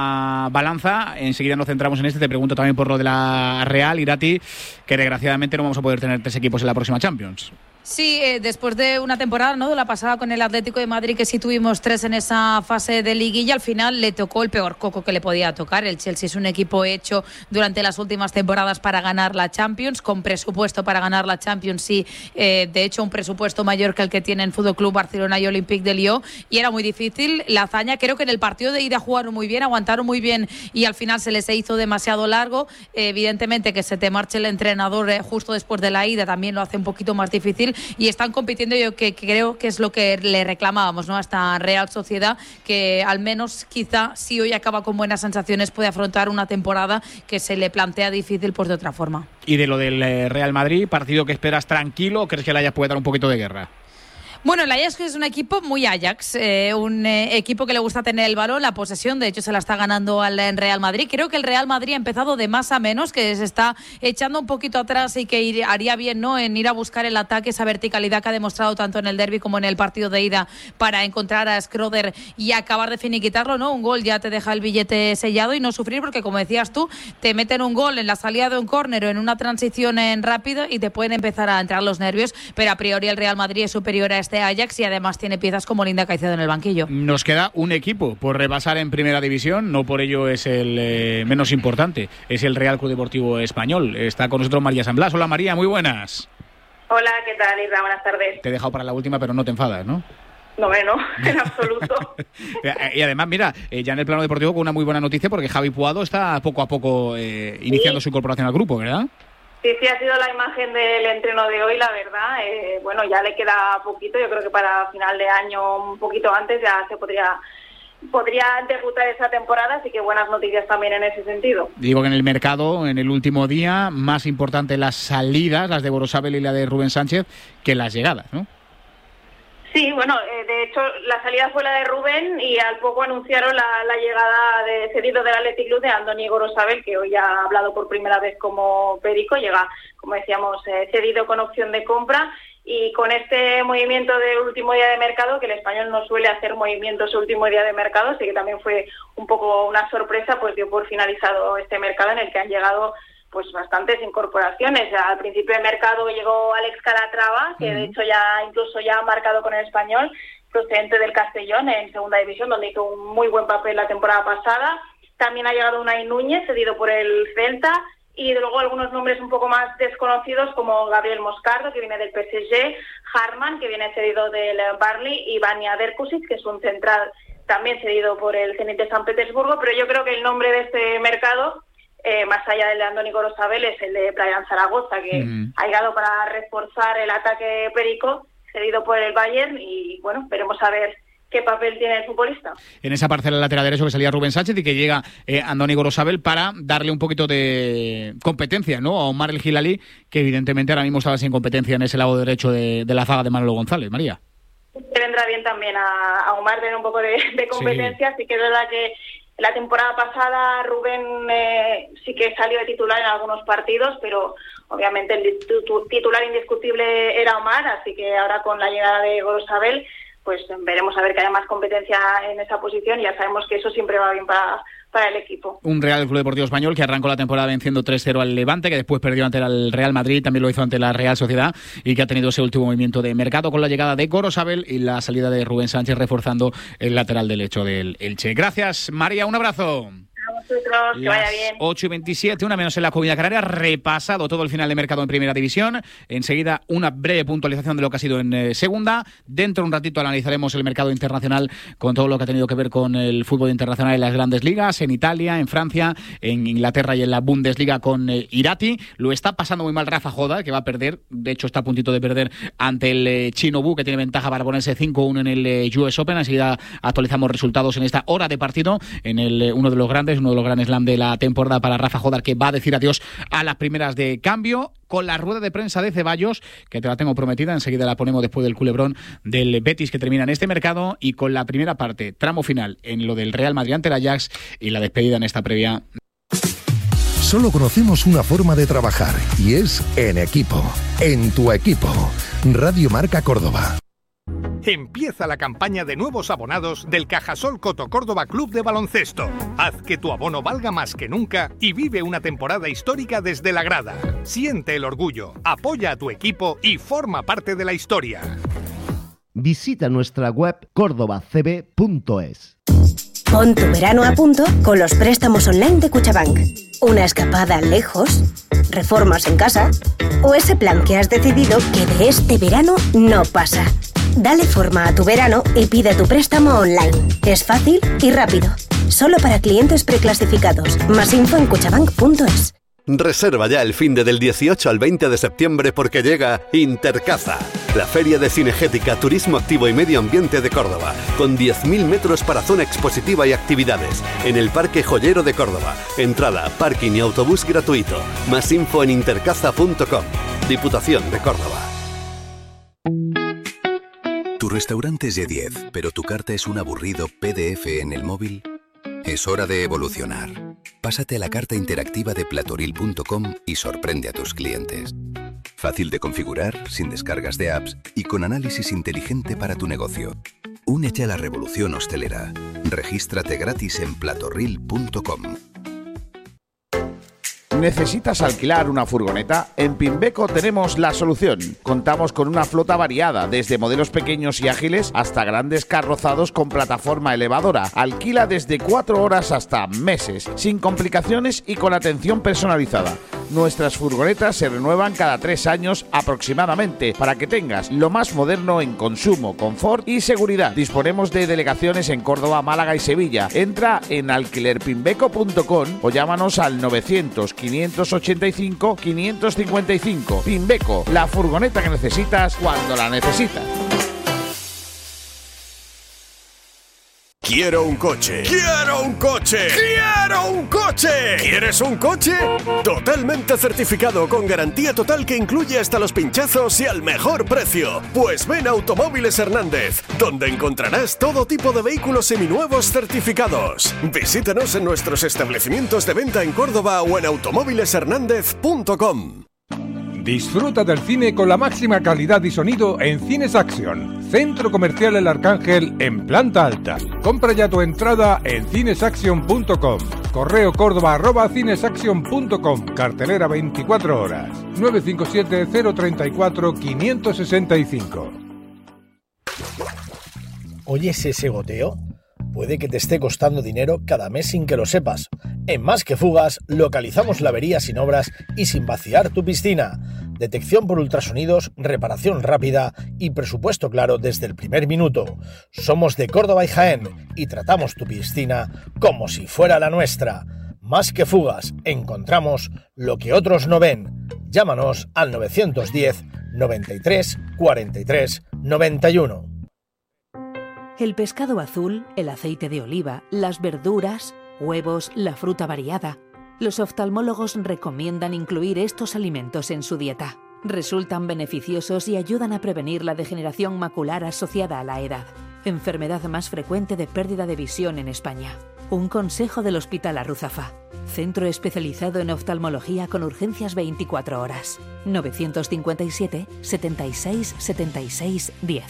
la balanza. Enseguida nos centramos en este. Te pregunto también por lo de la Real, Irati, que desgraciadamente no vamos a poder tener 3 equipos en la próxima Champions. Sí, después de una temporada, ¿no?, de la pasada con el Atlético de Madrid, que sí tuvimos 3 en esa fase de liguilla, al final le tocó el peor coco que le podía tocar. El Chelsea es un equipo hecho durante las últimas temporadas para ganar la Champions, con presupuesto para ganar la Champions, sí, de hecho un presupuesto mayor que el que tienen Fútbol Club Barcelona y Olympique de Lyon, y era muy difícil la hazaña. Creo que en el partido de ida jugaron muy bien, aguantaron muy bien y al final se les hizo demasiado largo. Evidentemente que se te marche el entrenador justo después de la ida también lo hace un poquito más difícil, y están compitiendo, yo que creo que es lo que le reclamábamos, ¿no?, a esta Real Sociedad, que al menos quizá si hoy acaba con buenas sensaciones puede afrontar una temporada que se le plantea difícil pues de otra forma. Y de lo del Real Madrid, partido que esperas tranquilo, ¿o crees que el Ajax puede dar un poquito de guerra? Bueno, el Ajax es un equipo muy Ajax, un equipo que le gusta tener el balón, la posesión, de hecho se la está ganando al Real Madrid. Creo que el Real Madrid ha empezado de más a menos, que se está echando un poquito atrás y que haría bien, ¿no?, en ir a buscar el ataque, esa verticalidad que ha demostrado tanto en el derbi como en el partido de ida para encontrar a Schröder y acabar de finiquitarlo, ¿no? Un gol ya te deja el billete sellado y no sufrir, porque como decías tú, te meten un gol en la salida de un córner o en una transición en rápido y te pueden empezar a entrar los nervios, pero a priori el Real Madrid es superior a este Ajax y además tiene piezas como Linda Caicedo en el banquillo. Nos queda un equipo por rebasar en primera división, no por ello es el menos importante, es el Real Club Deportivo Español. Está con nosotros María San Blas. Hola María, muy buenas. Hola, ¿qué tal, Isra? Buenas tardes. Te he dejado para la última, pero no te enfadas, ¿no? No, en absoluto. Y además, mira, ya en el plano deportivo con una muy buena noticia, porque Javi Puado está poco a poco iniciando su incorporación al grupo, ¿verdad? Sí, ha sido la imagen del entreno de hoy, la verdad. Bueno, ya le queda poquito, yo creo que para final de año, un poquito antes, ya se podría debutar esa temporada, así que buenas noticias también en ese sentido. Digo que en el mercado, en el último día, más importante las salidas, las de Gorosabel y la de Rubén Sánchez, que las llegadas, ¿no? Sí, bueno, de hecho la salida fue la de Rubén y al poco anunciaron la llegada de cedido del Athletic Club de Andoni Gorosabel, que hoy ha hablado por primera vez como Perico, llega, como decíamos, cedido con opción de compra. Y con este movimiento del último día de mercado, que el Español no suele hacer movimientos el último día de mercado, así que también fue un poco una sorpresa, pues dio por finalizado este mercado en el que han llegado pues bastantes incorporaciones. Al principio de mercado llegó Alex Calatrava, que de hecho incluso ya ha marcado con el Español, procedente del Castellón en segunda división, donde hizo un muy buen papel la temporada pasada. También ha llegado Unai Núñez, cedido por el Celta, y luego algunos nombres un poco más desconocidos como Gabriel Moscardo, que viene del PSG, Harman, que viene cedido del Burnley, y Vanja Verkusic, que es un central también cedido por el Zenit de San Petersburgo. Pero yo creo que el nombre de este mercado, más allá del de Andoni Gorosabel, es el de Brian Zaragoza, que ha llegado para reforzar el ataque perico, cedido por el Bayern, y bueno, veremos a ver qué papel tiene el futbolista. En esa parcela lateral derecho que salía Rubén Sánchez y que llega Andoni Gorosabel para darle un poquito de competencia, ¿no?, a Omar El Hilali, que evidentemente ahora mismo estaba sin competencia en ese lado derecho de la zaga de Manolo González. María. Le vendrá bien también a Omar tener un poco de competencia, sí que es verdad que la temporada pasada Rubén sí que salió de titular en algunos partidos, pero obviamente el titular indiscutible era Omar, así que ahora con la llegada de Gorosabel pues veremos a ver que haya más competencia en esa posición, y ya sabemos que eso siempre va bien para el equipo. Un Real Club Deportivo Español que arrancó la temporada venciendo 3-0 al Levante, que después perdió ante el Real Madrid, también lo hizo ante la Real Sociedad, y que ha tenido ese último movimiento de mercado con la llegada de Gorosabel y la salida de Rubén Sánchez, reforzando el lateral derecho del Elche. Gracias, María, un abrazo. Vosotros, que vaya bien. 8:27, una menos en la Comunidad Canaria. Repasado todo el final de mercado en Primera División. Enseguida una breve puntualización de lo que ha sido en Segunda. Dentro de un ratito analizaremos el mercado internacional con todo lo que ha tenido que ver con el fútbol internacional en las grandes ligas, en Italia, en Francia, en Inglaterra y en la Bundesliga con Irati. Lo está pasando muy mal Rafa Jodar, que va a perder, de hecho está a puntito de perder ante el Chino Bu, que tiene ventaja para ponerse 5-1 en el US Open. Enseguida actualizamos resultados en esta hora de partido en uno de los grandes Grand Slam de la temporada para Rafa Jodar, que va a decir adiós a las primeras de cambio, con la rueda de prensa de Ceballos, que te la tengo prometida, enseguida la ponemos después del culebrón del Betis que termina en este mercado, y con la primera parte, tramo final, en lo del Real Madrid ante el Ajax, y la despedida en esta previa. Solo conocemos una forma de trabajar, y es en equipo, en tu equipo. Radio Marca Córdoba. Empieza la campaña de nuevos abonados del Cajasol Coto Córdoba Club de Baloncesto. Haz que tu abono valga más que nunca y vive una temporada histórica desde la grada. Siente el orgullo, apoya a tu equipo y forma parte de la historia. Visita nuestra web cordobacb.es. Pon tu verano a punto con los préstamos online de Cuchabank. Una escapada lejos, reformas en casa o ese plan que has decidido que de este verano no pasa. Dale forma a tu verano y pide tu préstamo online. Es fácil y rápido. Solo para clientes preclasificados. Más info en cuchabank.es. Reserva ya el finde del 18 al 20 de septiembre porque llega Intercaza, la feria de cinegética, turismo activo y medio ambiente de Córdoba, con 10.000 metros para zona expositiva y actividades, en el Parque Joyero de Córdoba. Entrada, parking y autobús gratuito. Más info en intercaza.com. Diputación de Córdoba. Tu restaurante es Y10, pero tu carta es un aburrido PDF en el móvil. Es hora de evolucionar. Pásate a la carta interactiva de platoril.com y sorprende a tus clientes. Fácil de configurar, sin descargas de apps y con análisis inteligente para tu negocio. Únete a la revolución hostelera. Regístrate gratis en platoril.com. ¿Necesitas alquilar una furgoneta? En Pimbeco tenemos la solución. Contamos con una flota variada, desde modelos pequeños y ágiles hasta grandes carrozados con plataforma elevadora. Alquila desde 4 horas hasta meses, sin complicaciones y con atención personalizada. Nuestras furgonetas se renuevan cada 3 años aproximadamente, para que tengas lo más moderno en consumo, confort y seguridad. Disponemos de delegaciones en Córdoba, Málaga y Sevilla. Entra en alquilerpimbeco.com o llámanos al 900-585-555. Pimbeco, la furgoneta que necesitas cuando la necesitas. Quiero un coche. ¡Quiero un coche! ¡Quiero un coche! ¿Quieres un coche? Totalmente certificado, con garantía total que incluye hasta los pinchazos y al mejor precio. Pues ven a Automóviles Hernández, donde encontrarás todo tipo de vehículos seminuevos certificados. Visítanos en nuestros establecimientos de venta en Córdoba o en automóvileshernandez.com. Disfruta del cine con la máxima calidad y sonido en Cines Action, Centro Comercial El Arcángel en planta alta. Compra ya tu entrada en cinesaction.com. Correo córdoba@cinesaction.com. Cartelera 24 horas. 957-034-565. ¿Oyes ese goteo? Puede que te esté costando dinero cada mes sin que lo sepas. En Más que Fugas localizamos la avería sin obras y sin vaciar tu piscina. Detección por ultrasonidos, reparación rápida y presupuesto claro desde el primer minuto. Somos de Córdoba y Jaén y tratamos tu piscina como si fuera la nuestra. Más que Fugas, encontramos lo que otros no ven. Llámanos al 910 93 43 91. El pescado azul, el aceite de oliva, las verduras, huevos, la fruta variada. Los oftalmólogos recomiendan incluir estos alimentos en su dieta. Resultan beneficiosos y ayudan a prevenir la degeneración macular asociada a la edad, enfermedad más frecuente de pérdida de visión en España. Un consejo del Hospital Arruzafa, centro especializado en oftalmología con urgencias 24 horas. 957 76 76 10.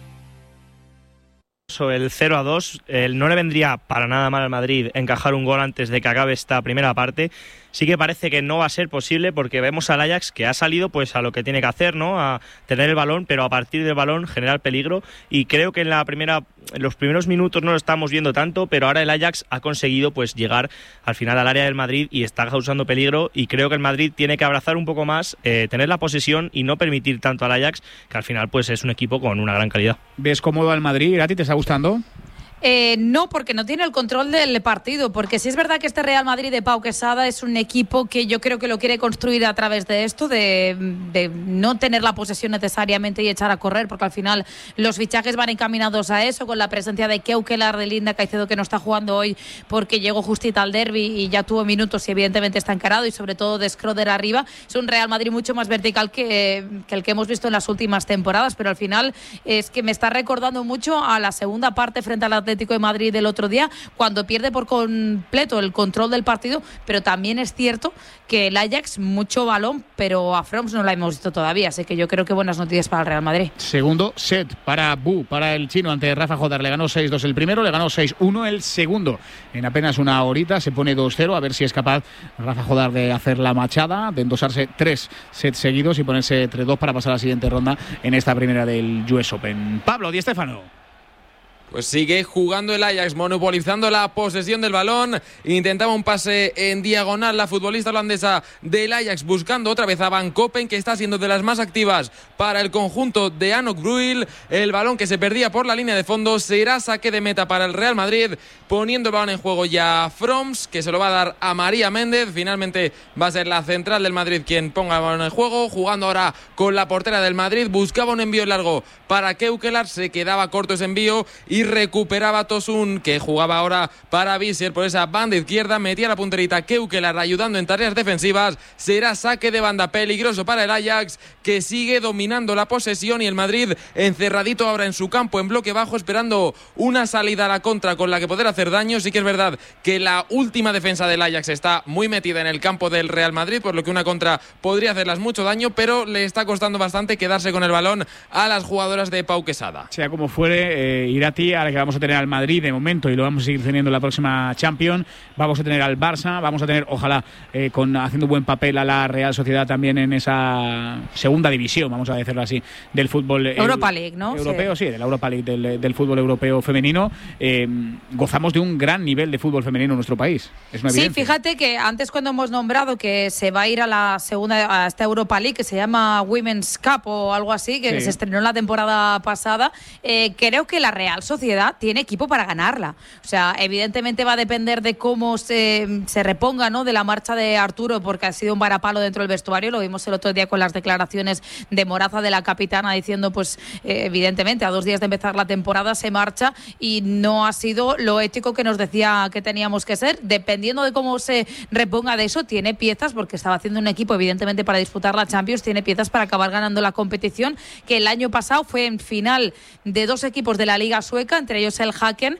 El 0-2, no le vendría para nada mal al Madrid encajar un gol antes de que acabe esta primera parte. Sí que parece que no va a ser posible porque vemos al Ajax que ha salido pues a lo que tiene que hacer, ¿no? A tener el balón, pero a partir del balón generar peligro, y creo que en los primeros minutos no lo estamos viendo tanto, pero ahora el Ajax ha conseguido pues llegar al final al área del Madrid y está causando peligro, y creo que el Madrid tiene que abrazar un poco más, tener la posesión y no permitir tanto al Ajax, que al final pues es un equipo con una gran calidad. ¿Ves cómodo al Madrid? ¿A ti te está gustando? No, porque no tiene el control del partido, porque sí es verdad que este Real Madrid de Pau Quesada es un equipo que yo creo que lo quiere construir a través de esto, de no tener la posesión necesariamente y echar a correr, porque al final los fichajes van encaminados a eso, con la presencia de Keukelar, de Linda Caicedo, que no está jugando hoy porque llegó justita al derbi y ya tuvo minutos y evidentemente está encarado, y sobre todo de Schröder arriba. Es un Real Madrid mucho más vertical que el que hemos visto en las últimas temporadas, pero al final es que me está recordando mucho a la segunda parte frente al Atlético Atlético de Madrid el otro día, cuando pierde por completo el control del partido, pero también es cierto que el Ajax, mucho balón, pero a Froms no la hemos visto todavía, así que yo creo que buenas noticias para el Real Madrid. Segundo set para para el chino ante Rafa Jodar. Le ganó 6-2 el primero, le ganó 6-1 el segundo. En apenas una horita se pone 2-0, a ver si es capaz Rafa Jodar de hacer la machada, de endosarse 3 sets seguidos y ponerse 3-2 para pasar a la siguiente ronda en esta primera del US Open. Pablo Di Stéfano. Pues sigue jugando el Ajax, monopolizando la posesión del balón. Intentaba un pase en diagonal la futbolista holandesa del Ajax, buscando otra vez a Van Koppen, que está siendo de las más activas para el conjunto de Anok Bruil. El balón que se perdía por la línea de fondo será saque de meta para el Real Madrid, poniendo el balón en juego ya Froms, que se lo va a dar a María Méndez. Finalmente va a ser la central del Madrid quien ponga el balón en juego, jugando ahora con la portera del Madrid. Buscaba un envío largo para Keukelar, se quedaba corto ese envío y recuperaba Tosun, que jugaba ahora para Visser por esa banda izquierda, metía la punterita Keukelar ayudando en tareas defensivas. Será saque de banda peligroso para el Ajax, que sigue dominando la posesión, y el Madrid encerradito ahora en su campo en bloque bajo, esperando una salida a la contra con la que poder hacer daño. Sí que es verdad que la última defensa del Ajax está muy metida en el campo del Real Madrid, por lo que una contra podría hacerlas mucho daño, pero le está costando bastante quedarse con el balón a las jugadoras de Pau Quesada. Sea como fuere, Irati, ahora que vamos a tener al Madrid de momento y lo vamos a seguir teniendo en la próxima Champions, vamos a tener al Barça, vamos a tener, ojalá, haciendo buen papel a la Real Sociedad también en esa segunda división, vamos a decirlo así, del fútbol Europa League, ¿no? Europeo, sí, de la Europa League, del fútbol europeo femenino. Gozamos de un gran nivel de fútbol femenino en nuestro país. Es una evidencia. Sí, fíjate que antes, cuando hemos nombrado que se va a ir a la segunda, a esta Europa League, que se llama Women's Cup o algo así, que se estrenó la temporada pasada, creo que la Real Sociedad tiene equipo para ganarla. O sea, evidentemente va a depender de cómo se reponga, ¿no?, de la marcha de Arturo, porque ha sido un varapalo dentro del vestuario. Lo vimos el otro día con las declaraciones de Moraza, de la capitana, diciendo, pues, evidentemente, a 2 días de empezar la temporada se marcha, y no ha sido lo ético que nos decía que teníamos que ser. Dependiendo de cómo se reponga de eso, tiene piezas, porque estaba haciendo un equipo, evidentemente, para disputar la Champions, tiene piezas para acabar ganando la competición, que el año pasado fue en final de 2 equipos de la Liga Sueca, entre ellos el Haken,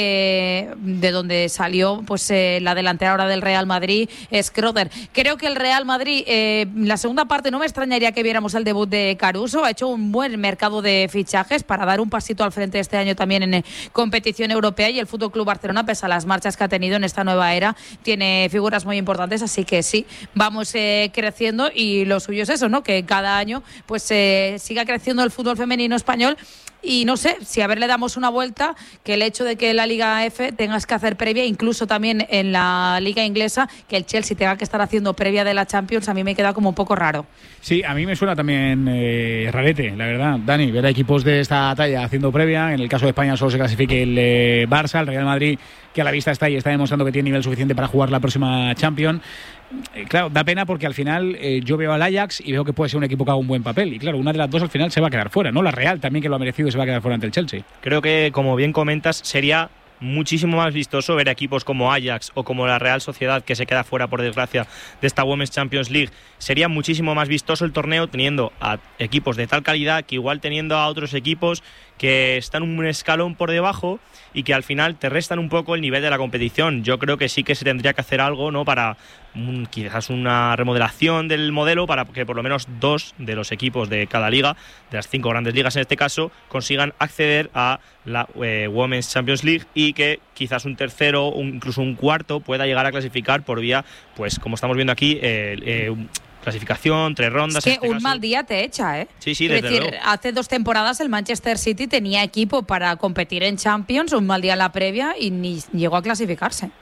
que de donde salió, pues, la delantera ahora del Real Madrid, Schröder. Creo que el Real Madrid, la segunda parte, no me extrañaría que viéramos el debut de Caruso. Ha hecho un buen mercado de fichajes para dar un pasito al frente este año también en competición europea, y el Fútbol Club Barcelona, pese a las marchas que ha tenido en esta nueva era, tiene figuras muy importantes, así que sí, vamos creciendo, y lo suyo es eso, ¿no?, que cada año pues siga creciendo el fútbol femenino español. Y no sé, si a ver le damos una vuelta, que el hecho de que la Liga F tengas que hacer previa, incluso también en la Liga Inglesa, que el Chelsea tenga que estar haciendo previa de la Champions, a mí me queda como un poco raro. Sí, a mí me suena también rarete, la verdad, Dani, ver a equipos de esta talla haciendo previa. En el caso de España solo se clasifique el Barça, el Real Madrid, que a la vista está y está demostrando que tiene nivel suficiente para jugar la próxima Champions. Claro, da pena porque al final yo veo al Ajax y veo que puede ser un equipo que haga un buen papel, y claro, una de las dos al final se va a quedar fuera, ¿no? La Real también, que lo ha merecido, se va a quedar fuera ante el Chelsea. Creo que, como bien comentas, sería muchísimo más vistoso ver equipos como Ajax o como la Real Sociedad, que se queda fuera, por desgracia, de esta Women's Champions League. Sería muchísimo más vistoso el torneo teniendo a equipos de tal calidad, que igual teniendo a otros equipos que están un escalón por debajo y que al final te restan un poco el nivel de la competición. Yo creo que sí que se tendría que hacer algo, ¿no?, para quizás una remodelación del modelo, para que por lo menos 2 de los equipos de cada liga, de las 5 grandes ligas en este caso, consigan acceder a la Women's Champions League, y que quizás un tercero o incluso un cuarto pueda llegar a clasificar por vía, pues como estamos viendo aquí, clasificación, 3 rondas. Es que un mal día te echa, ¿eh? Sí, sí, es desde decir, luego. hace 2 temporadas el Manchester City tenía equipo para competir en Champions, un mal día en la previa, y ni llegó a clasificarse.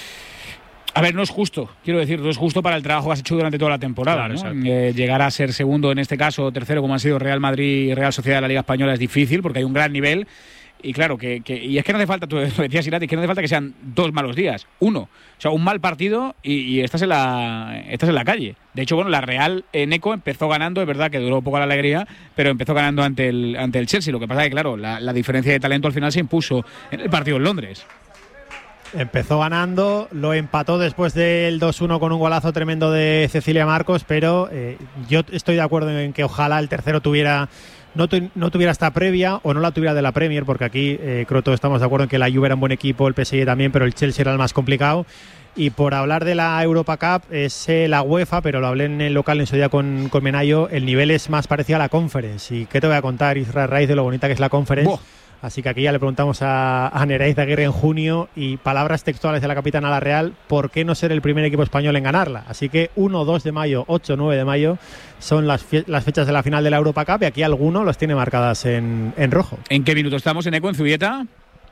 A ver, no es justo, quiero decir, no es justo para el trabajo que has hecho durante toda la temporada, claro, ¿no? Llegar a ser segundo en este caso, o tercero, como han sido Real Madrid y Real Sociedad de la Liga Española, es difícil porque hay un gran nivel. Y claro, y es que no hace falta, tú lo decías, Irati, que no hace falta que sean 2 malos días, uno. O sea, un mal partido y estás en la calle. De hecho, bueno, la Real Eco empezó ganando, es verdad que duró poco la alegría, pero empezó ganando ante el Chelsea. Lo que pasa es que, claro, la diferencia de talento al final se impuso en el partido en Londres. Empezó ganando, lo empató después del 2-1 con un golazo tremendo de Cecilia Marcos, pero yo estoy de acuerdo en que ojalá el tercero tuviera no tuviera esta previa o no la tuviera de la Premier, porque aquí creo que todos estamos de acuerdo en que la Juve era un buen equipo, el PSG también, pero el Chelsea era el más complicado. Y por hablar de la Europa Cup, es la UEFA, pero lo hablé en el local en su día con Menayo, el nivel es más parecido a la Conference. ¿Y qué te voy a contar, Israel, raíz de lo bonita que es la Conference? ¡Buah! Así que aquí ya le preguntamos a Nereiz Aguirre en junio, y palabras textuales de la capitana de la Real: ¿por qué no ser el primer equipo español en ganarla? Así que 1, 2 de mayo, 8, 9 de mayo son las fechas de la final de la Europa Cup, y aquí alguno los tiene marcadas en rojo. ¿En qué minuto estamos, Eneco, en Zubieta?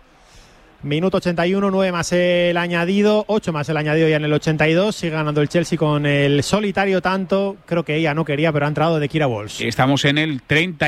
Minuto 81, 9 más el añadido, 8 más el añadido ya en el 82. Sigue ganando el Chelsea con el solitario tanto, creo que ella no quería, pero ha entrado, de Kira Walsh. Estamos en el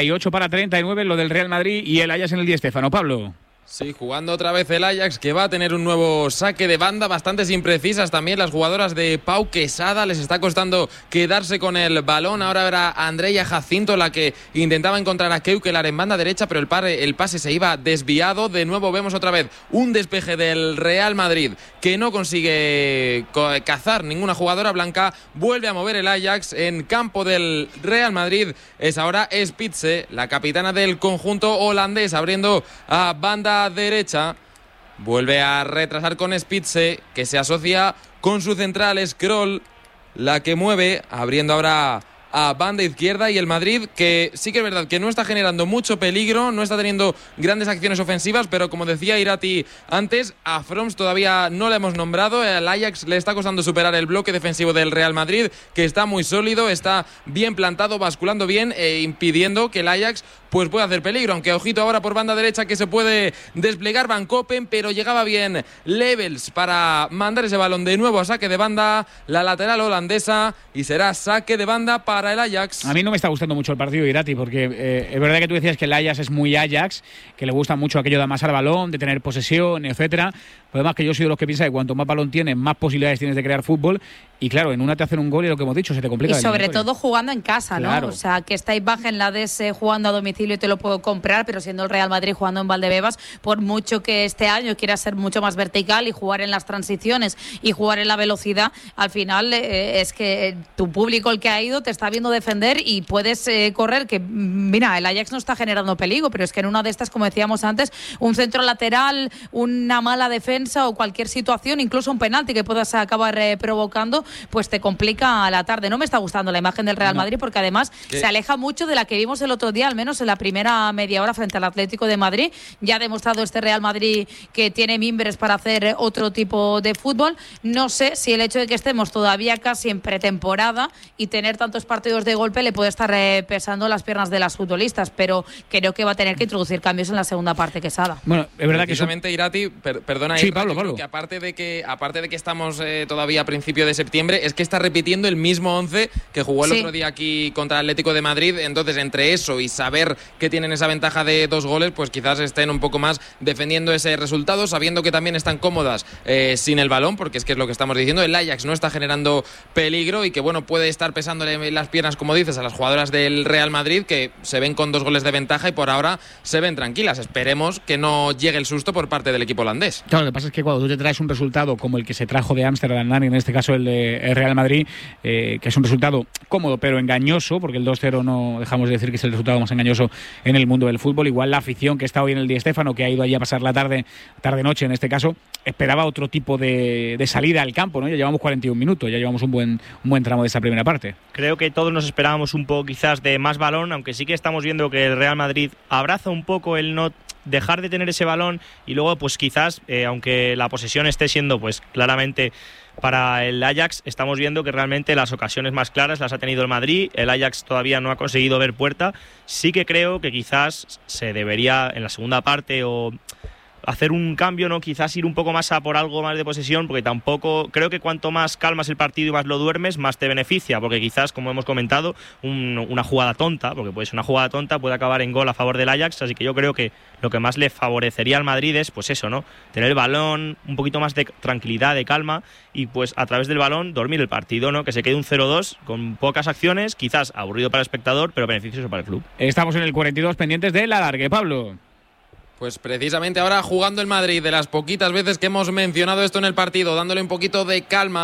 38-39, lo del Real Madrid, y el Ajax en el Di Stéfano. Pablo. Sí, jugando otra vez el Ajax, que va a tener un nuevo saque de banda, bastantes imprecisas también las jugadoras de Pau Quesada, les está costando quedarse con el balón. Ahora era Andrea Jacinto la que intentaba encontrar a Keukelar en banda derecha, pero el pase se iba desviado. De nuevo vemos otra vez un despeje del Real Madrid que no consigue cazar ninguna jugadora blanca. Vuelve a mover el Ajax en campo del Real Madrid. Es ahora Spitze, la capitana del conjunto holandés, abriendo a banda derecha. Vuelve a retrasar con Spitze, que se asocia con su central Scroll, la que mueve, abriendo ahora a banda izquierda. Y el Madrid, que sí que es verdad que no está generando mucho peligro, no está teniendo grandes acciones ofensivas, pero como decía Irati antes, a Froms todavía no le hemos nombrado. Al Ajax le está costando superar el bloque defensivo del Real Madrid, que está muy sólido, está bien plantado, basculando bien e impidiendo que el Ajax pues puede hacer peligro, aunque ojito ahora por banda derecha que se puede desplegar Van Koppen, pero llegaba bien Levels para mandar ese balón de nuevo a saque de banda, la lateral holandesa, y será saque de banda para el Ajax. A mí no me está gustando mucho el partido, Irati, porque es verdad que tú decías que el Ajax es muy Ajax, que le gusta mucho aquello de amasar balón, de tener posesión, etcétera. Además que yo soy de los que piensa que cuanto más balón tienes, más posibilidades tienes de crear fútbol, y claro, en una te hacen un gol y lo que hemos dicho, se te complica. Y sobre todo jugando en casa, claro, ¿no? O sea, que esta imagen la des jugando a domicilio y te lo puedo comprar, pero siendo el Real Madrid jugando en Valdebebas, por mucho que este año quiera ser mucho más vertical y jugar en las transiciones y jugar en la velocidad, al final es que tu público, el que ha ido, te está viendo defender y puedes correr, que mira, el Ajax no está generando peligro, pero es que en una de estas, como decíamos antes, un centro lateral, una mala defensa o cualquier situación, incluso un penalti que puedas acabar provocando, pues te complica la tarde. No me está gustando la imagen del Real Madrid, porque además se aleja mucho de la que vimos el otro día, al menos en la primera media hora frente al Atlético de Madrid. Ya ha demostrado este Real Madrid que tiene mimbres para hacer otro tipo de fútbol. No sé si el hecho de que estemos todavía casi en pretemporada y tener tantos partidos de golpe le puede estar pesando las piernas de las futbolistas, pero creo que va a tener que introducir cambios en la segunda parte, Quesada. Bueno, es verdad que precisamente Irati, perdona, sí, Pablo. Que aparte de que estamos todavía a principio de septiembre, es que está repitiendo el mismo 11 que jugó el otro día aquí contra el Atlético de Madrid. Entonces, entre eso y saber que tienen esa ventaja de 2 goles, pues quizás estén un poco más defendiendo ese resultado, sabiendo que también están cómodas sin el balón, porque es que es lo que estamos diciendo, el Ajax no está generando peligro y que bueno, puede estar pesándole las piernas, como dices, a las jugadoras del Real Madrid, que se ven con 2 goles de ventaja y por ahora se ven tranquilas. Esperemos que no llegue el susto por parte del equipo holandés. Claro, lo que pasa es que cuando tú te traes un resultado como el que se trajo de Ámsterdam, en este caso el de Real Madrid, que es un resultado cómodo pero engañoso, porque el 2-0 no dejamos de decir que es el resultado más engañoso en el mundo del fútbol. Igual la afición que está hoy en el Di Stéfano, que ha ido allí a pasar la tarde-noche en este caso, esperaba otro tipo de salida al campo, ¿no? Ya llevamos 41 minutos, ya llevamos un buen tramo de esa primera parte. Creo que todos nos esperábamos un poco quizás de más balón, aunque sí que estamos viendo que el Real Madrid abraza un poco el no dejar de tener ese balón, y luego pues quizás aunque la posesión esté siendo pues claramente para el Ajax, estamos viendo que realmente las ocasiones más claras las ha tenido el Madrid. El Ajax todavía no ha conseguido ver puerta. Sí que creo que quizás se debería en la segunda parte o hacer un cambio, ¿no? Quizás ir un poco más a por algo más de posesión, porque tampoco creo que cuanto más calmas el partido y más lo duermes, más te beneficia, porque quizás, como hemos comentado, una jugada tonta, porque puede ser una jugada tonta, puede acabar en gol a favor del Ajax. Así que yo creo que lo que más le favorecería al Madrid es pues eso, ¿no? Tener el balón, un poquito más de tranquilidad, de calma, y pues a través del balón dormir el partido, ¿no? Que se quede un 0-2 con pocas acciones, quizás aburrido para el espectador, pero beneficioso para el club. Estamos en el 42 pendientes del alargue, Pablo. Pues precisamente ahora jugando el Madrid, de las poquitas veces que hemos mencionado esto en el partido, dándole un poquito de calma,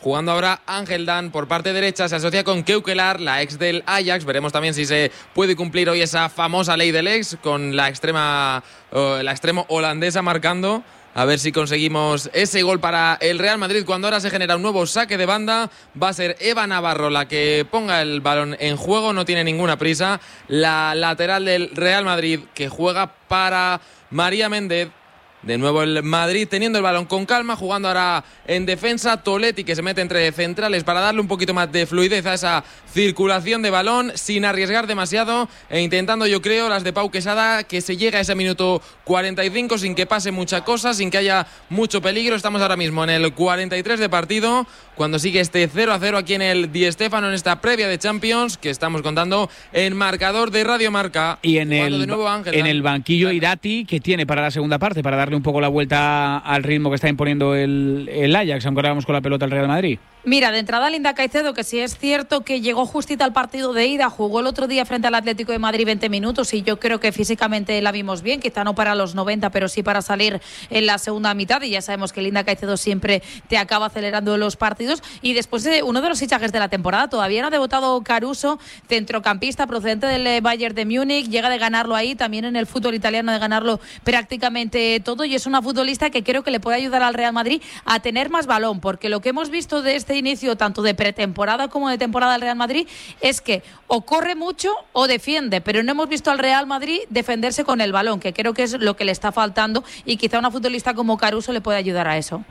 Jugando ahora Ángel Dan por parte derecha, se asocia con Keukelar, la ex del Ajax. Veremos también si se puede cumplir hoy esa famosa ley del ex, con la extremo holandesa marcando. A ver si conseguimos ese gol para el Real Madrid cuando ahora se genera un nuevo saque de banda. Va a ser Eva Navarro la que ponga el balón en juego, no tiene ninguna prisa. La lateral del Real Madrid que juega para María Méndez. De nuevo el Madrid teniendo el balón con calma, jugando ahora en defensa. Toletti que se mete entre centrales para darle un poquito más de fluidez a esa circulación de balón sin arriesgar demasiado e intentando, yo creo, las de Pau Quesada, que se llega a ese minuto 45 sin que pase mucha cosa, sin que haya mucho peligro. Estamos ahora mismo en el 43 de partido, cuando sigue este 0-0 aquí en el Di Stéfano, en esta previa de Champions que estamos contando en marcador de Radio Marca. Y en el banquillo Irati, que tiene para la segunda parte, para darle un poco la vuelta al ritmo que está imponiendo el Ajax, aunque ahora vamos con la pelota al Real Madrid. Mira, de entrada Linda Caicedo, que sí es cierto que llegó justita al partido de ida, jugó el otro día frente al Atlético de Madrid 20 minutos y yo creo que físicamente la vimos bien, quizá no para los 90, pero sí para salir en la segunda mitad, y ya sabemos que Linda Caicedo siempre te acaba acelerando los partidos. Y después uno de los fichajes de la temporada, todavía no ha debutado Caruso, centrocampista procedente del Bayern de Múnich, llega de ganarlo ahí, también en el fútbol italiano de ganarlo prácticamente todo, y es una futbolista que creo que le puede ayudar al Real Madrid a tener más balón, porque lo que hemos visto de este inicio tanto de pretemporada como de temporada del Real Madrid es que o corre mucho o defiende, pero no hemos visto al Real Madrid defenderse con el balón, que creo que es lo que le está faltando, y quizá una futbolista como Caruso le puede ayudar a eso.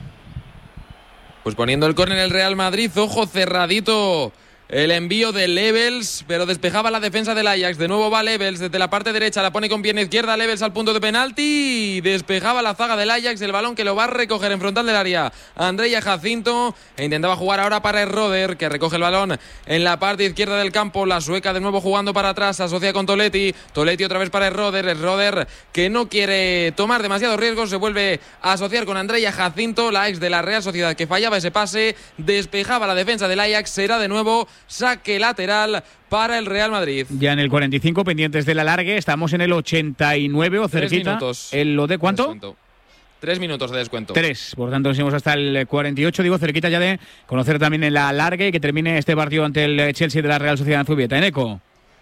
Pues poniendo el córner el Real Madrid, ojo cerradito el envío de Levels, pero despejaba la defensa del Ajax. De nuevo va Levels desde la parte derecha, la pone con pierna izquierda, Levels al punto de penalti, despejaba la zaga del Ajax, el balón que lo va a recoger en frontal del área Andrea Jacinto, e intentaba jugar ahora para Roder, que recoge el balón en la parte izquierda del campo. La sueca de nuevo jugando para atrás, se asocia con Toletti otra vez para Roder que no quiere tomar demasiados riesgos, se vuelve a asociar con Andrea Jacinto, la ex de la Real Sociedad, que fallaba ese pase, despejaba la defensa del Ajax. Será de nuevo saque lateral para el Real Madrid. Ya en el 45, pendientes del alargue, estamos en el 89 o cerquita. 3 minutos. ¿Lo de cuánto? Descuento. 3 minutos de descuento. 3, por tanto nos seguimos hasta el 48, digo, cerquita ya de conocer también el alargue y que termine este partido ante el Chelsea de la Real Sociedad en Zubieta. Eneco.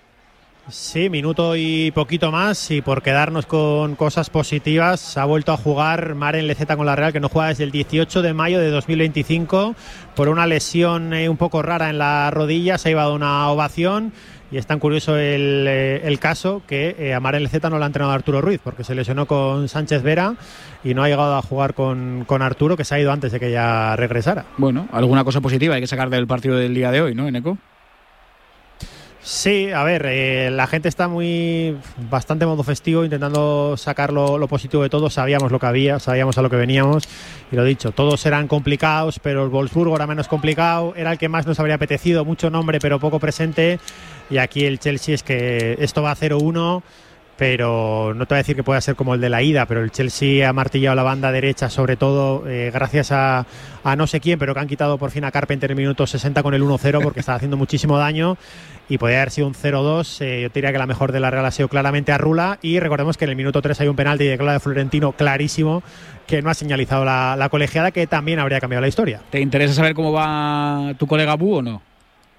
Sí, minuto y poquito más, y por quedarnos con cosas positivas, ha vuelto a jugar Maren Lezeta con la Real, que no juega desde el 18 de mayo de 2025 por una lesión un poco rara en la rodilla. Se ha llevado una ovación, y es tan curioso el caso que a Maren Lezeta no la ha entrenado Arturo Ruiz, porque se lesionó con Sánchez Vera y no ha llegado a jugar con Arturo, que se ha ido antes de que ella regresara. Bueno, alguna cosa positiva hay que sacar del partido del día de hoy, ¿no, Eneco? Sí, a ver, la gente está bastante modo festivo, intentando sacar lo positivo de todo. Sabíamos lo que había, sabíamos a lo que veníamos, y lo dicho, todos eran complicados, pero el Wolfsburgo era menos complicado, era el que más nos habría apetecido, mucho nombre pero poco presente, y aquí el Chelsea, es que esto va a 0-1, pero no te voy a decir que pueda ser como el de la ida, pero el Chelsea ha martillado la banda derecha, sobre todo gracias a no sé quién, pero que han quitado por fin a Carpenter en el minuto 60 con el 1-0, porque estaba haciendo muchísimo daño, y podría haber sido un 0-2. Yo te diría que la mejor de la Real ha sido claramente Arrula, y recordemos que en el minuto 3 hay un penalti de Claudia Florentino clarísimo, que no ha señalizado la colegiada, que también habría cambiado la historia. ¿Te interesa saber cómo va tu colega Bu o no?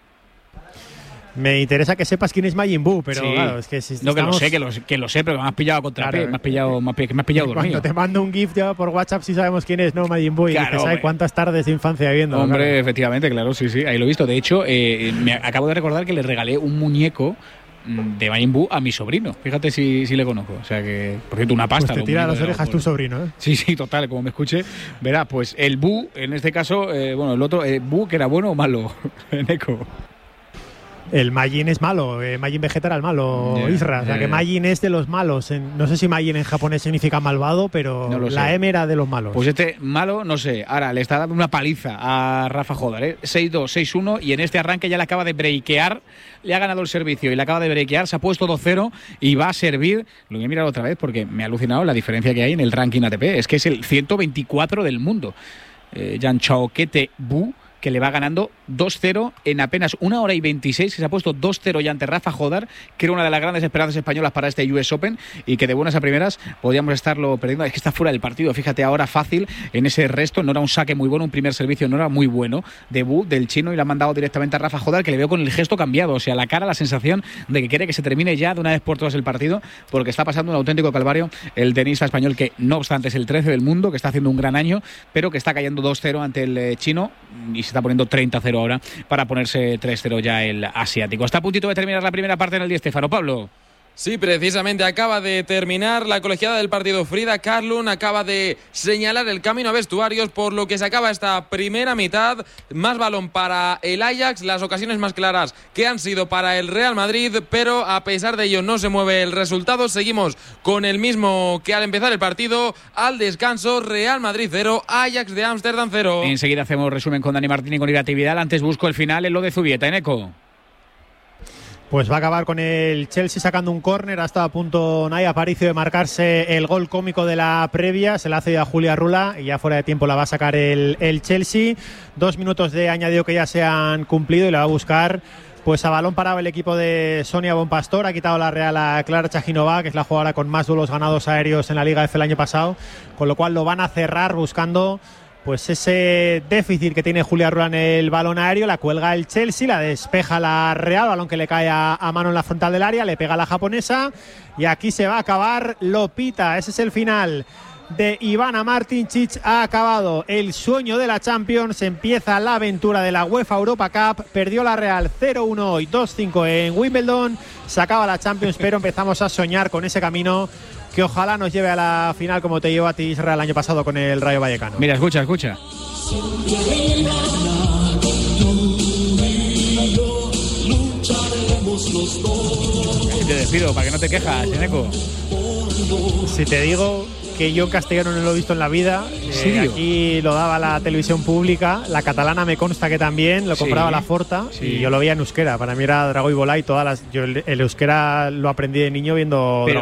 Me interesa que sepas quién es Majin Buu, pero sí, claro, es que si no, estamos... que lo sé, pero me has pillado contra claro, me has pillado dormido. Cuando te mando un GIF ya por WhatsApp sí sabemos quién es, ¿no? Majin Buu, claro, y dices, ¿sabes cuántas tardes de infancia viendo? Hombre, claro. Efectivamente, claro, sí, ahí lo he visto. De hecho, me acabo de recordar que le regalé un muñeco de Majin Buu a mi sobrino. Fíjate si le conozco. O sea que, por cierto, una pasta. Pues te tira las orejas tu sobrino, ¿eh? Sí, total, como me escuche. Verá, pues el Buu, en este caso, bueno, el otro, Buu, que era bueno o malo, Eneco. El Majin es malo, Majin Vegeta era el malo, Isra. O sea que Majin es de los malos. No sé si Majin en japonés significa malvado, pero no la M era de los malos. Pues este malo, no sé. Ahora le está dando una paliza a Rafa Jodar, 6-2, 6-1, y en este arranque ya le acaba de breakear, le ha ganado el servicio y le acaba de breakear, se ha puesto 2-0 y va a servir. Lo voy a mirar otra vez porque me ha alucinado la diferencia que hay en el ranking ATP. Es que es el 124 del mundo. Jan Chaokete Bu, que le va ganando 2-0 en apenas 1 hora y 26, que se ha puesto 2-0 ya ante Rafa Jodar, que era una de las grandes esperanzas españolas para este US Open y que de buenas a primeras podíamos estarlo perdiendo. Es que está fuera del partido, fíjate, ahora fácil en ese resto, no era un saque muy bueno, un primer servicio no era muy bueno, debut del chino, y le han mandado directamente a Rafa Jodar, que le veo con el gesto cambiado, o sea, la cara, la sensación de que quiere que se termine ya de una vez por todas el partido, porque está pasando un auténtico calvario el tenista español, que no obstante es el 13 del mundo, que está haciendo un gran año, pero que está cayendo 2-0 ante el chino y se está poniendo 30-0 ahora para ponerse 3-0 ya el asiático. Está a puntito de terminar la primera parte en el Di Stéfano. Pablo. Sí, precisamente acaba de terminar la colegiada del partido. Frida Kahlo acaba de señalar el camino a vestuarios, por lo que se acaba esta primera mitad. Más balón para el Ajax, las ocasiones más claras que han sido para el Real Madrid, pero a pesar de ello no se mueve el resultado. Seguimos con el mismo que al empezar el partido. Al descanso, Real Madrid 0, Ajax de Ámsterdam 0. Enseguida hacemos resumen con Dani Martín y con Irati Vidal. Antes busco el final en lo de Zubieta, Eneco. Pues va a acabar con el Chelsea sacando un córner. Ha estado a punto Nay Aparicio de marcarse el gol cómico de la previa. Se la hace a Julia Rula y ya fuera de tiempo la va a sacar el Chelsea. 2 minutos de añadido que ya se han cumplido y la va a buscar pues a balón parado el equipo de Sonia Bonpastor. Ha quitado la Real a Clara Chajinova, que es la jugadora con más duelos ganados aéreos en la Liga F el año pasado, con lo cual lo van a cerrar buscando pues ese déficit que tiene Julia Rula en el balón aéreo. La cuelga el Chelsea, la despeja la Real, balón que le cae a mano en la frontal del área, le pega a la japonesa y aquí se va a acabar, lo pita. Ese es el final de Ivana Martincic. Ha acabado el sueño de la Champions, empieza la aventura de la UEFA Europa Cup. Perdió la Real 0-1 y 2-5 en Wimbledon, se acaba la Champions, pero empezamos a soñar con ese camino que ojalá nos lleve a la final, como te llevó a ti, Israel, el año pasado con el Rayo Vallecano. Mira, escucha. Te despido para que no te quejas, Eneco. Si te digo que yo castellano no lo he visto en la vida, aquí lo daba la televisión pública, la catalana me consta que también, lo compraba la Forta y yo lo veía en euskera. Para mí era Dragoi Bola y todas las... Yo el euskera lo aprendí de niño viendo...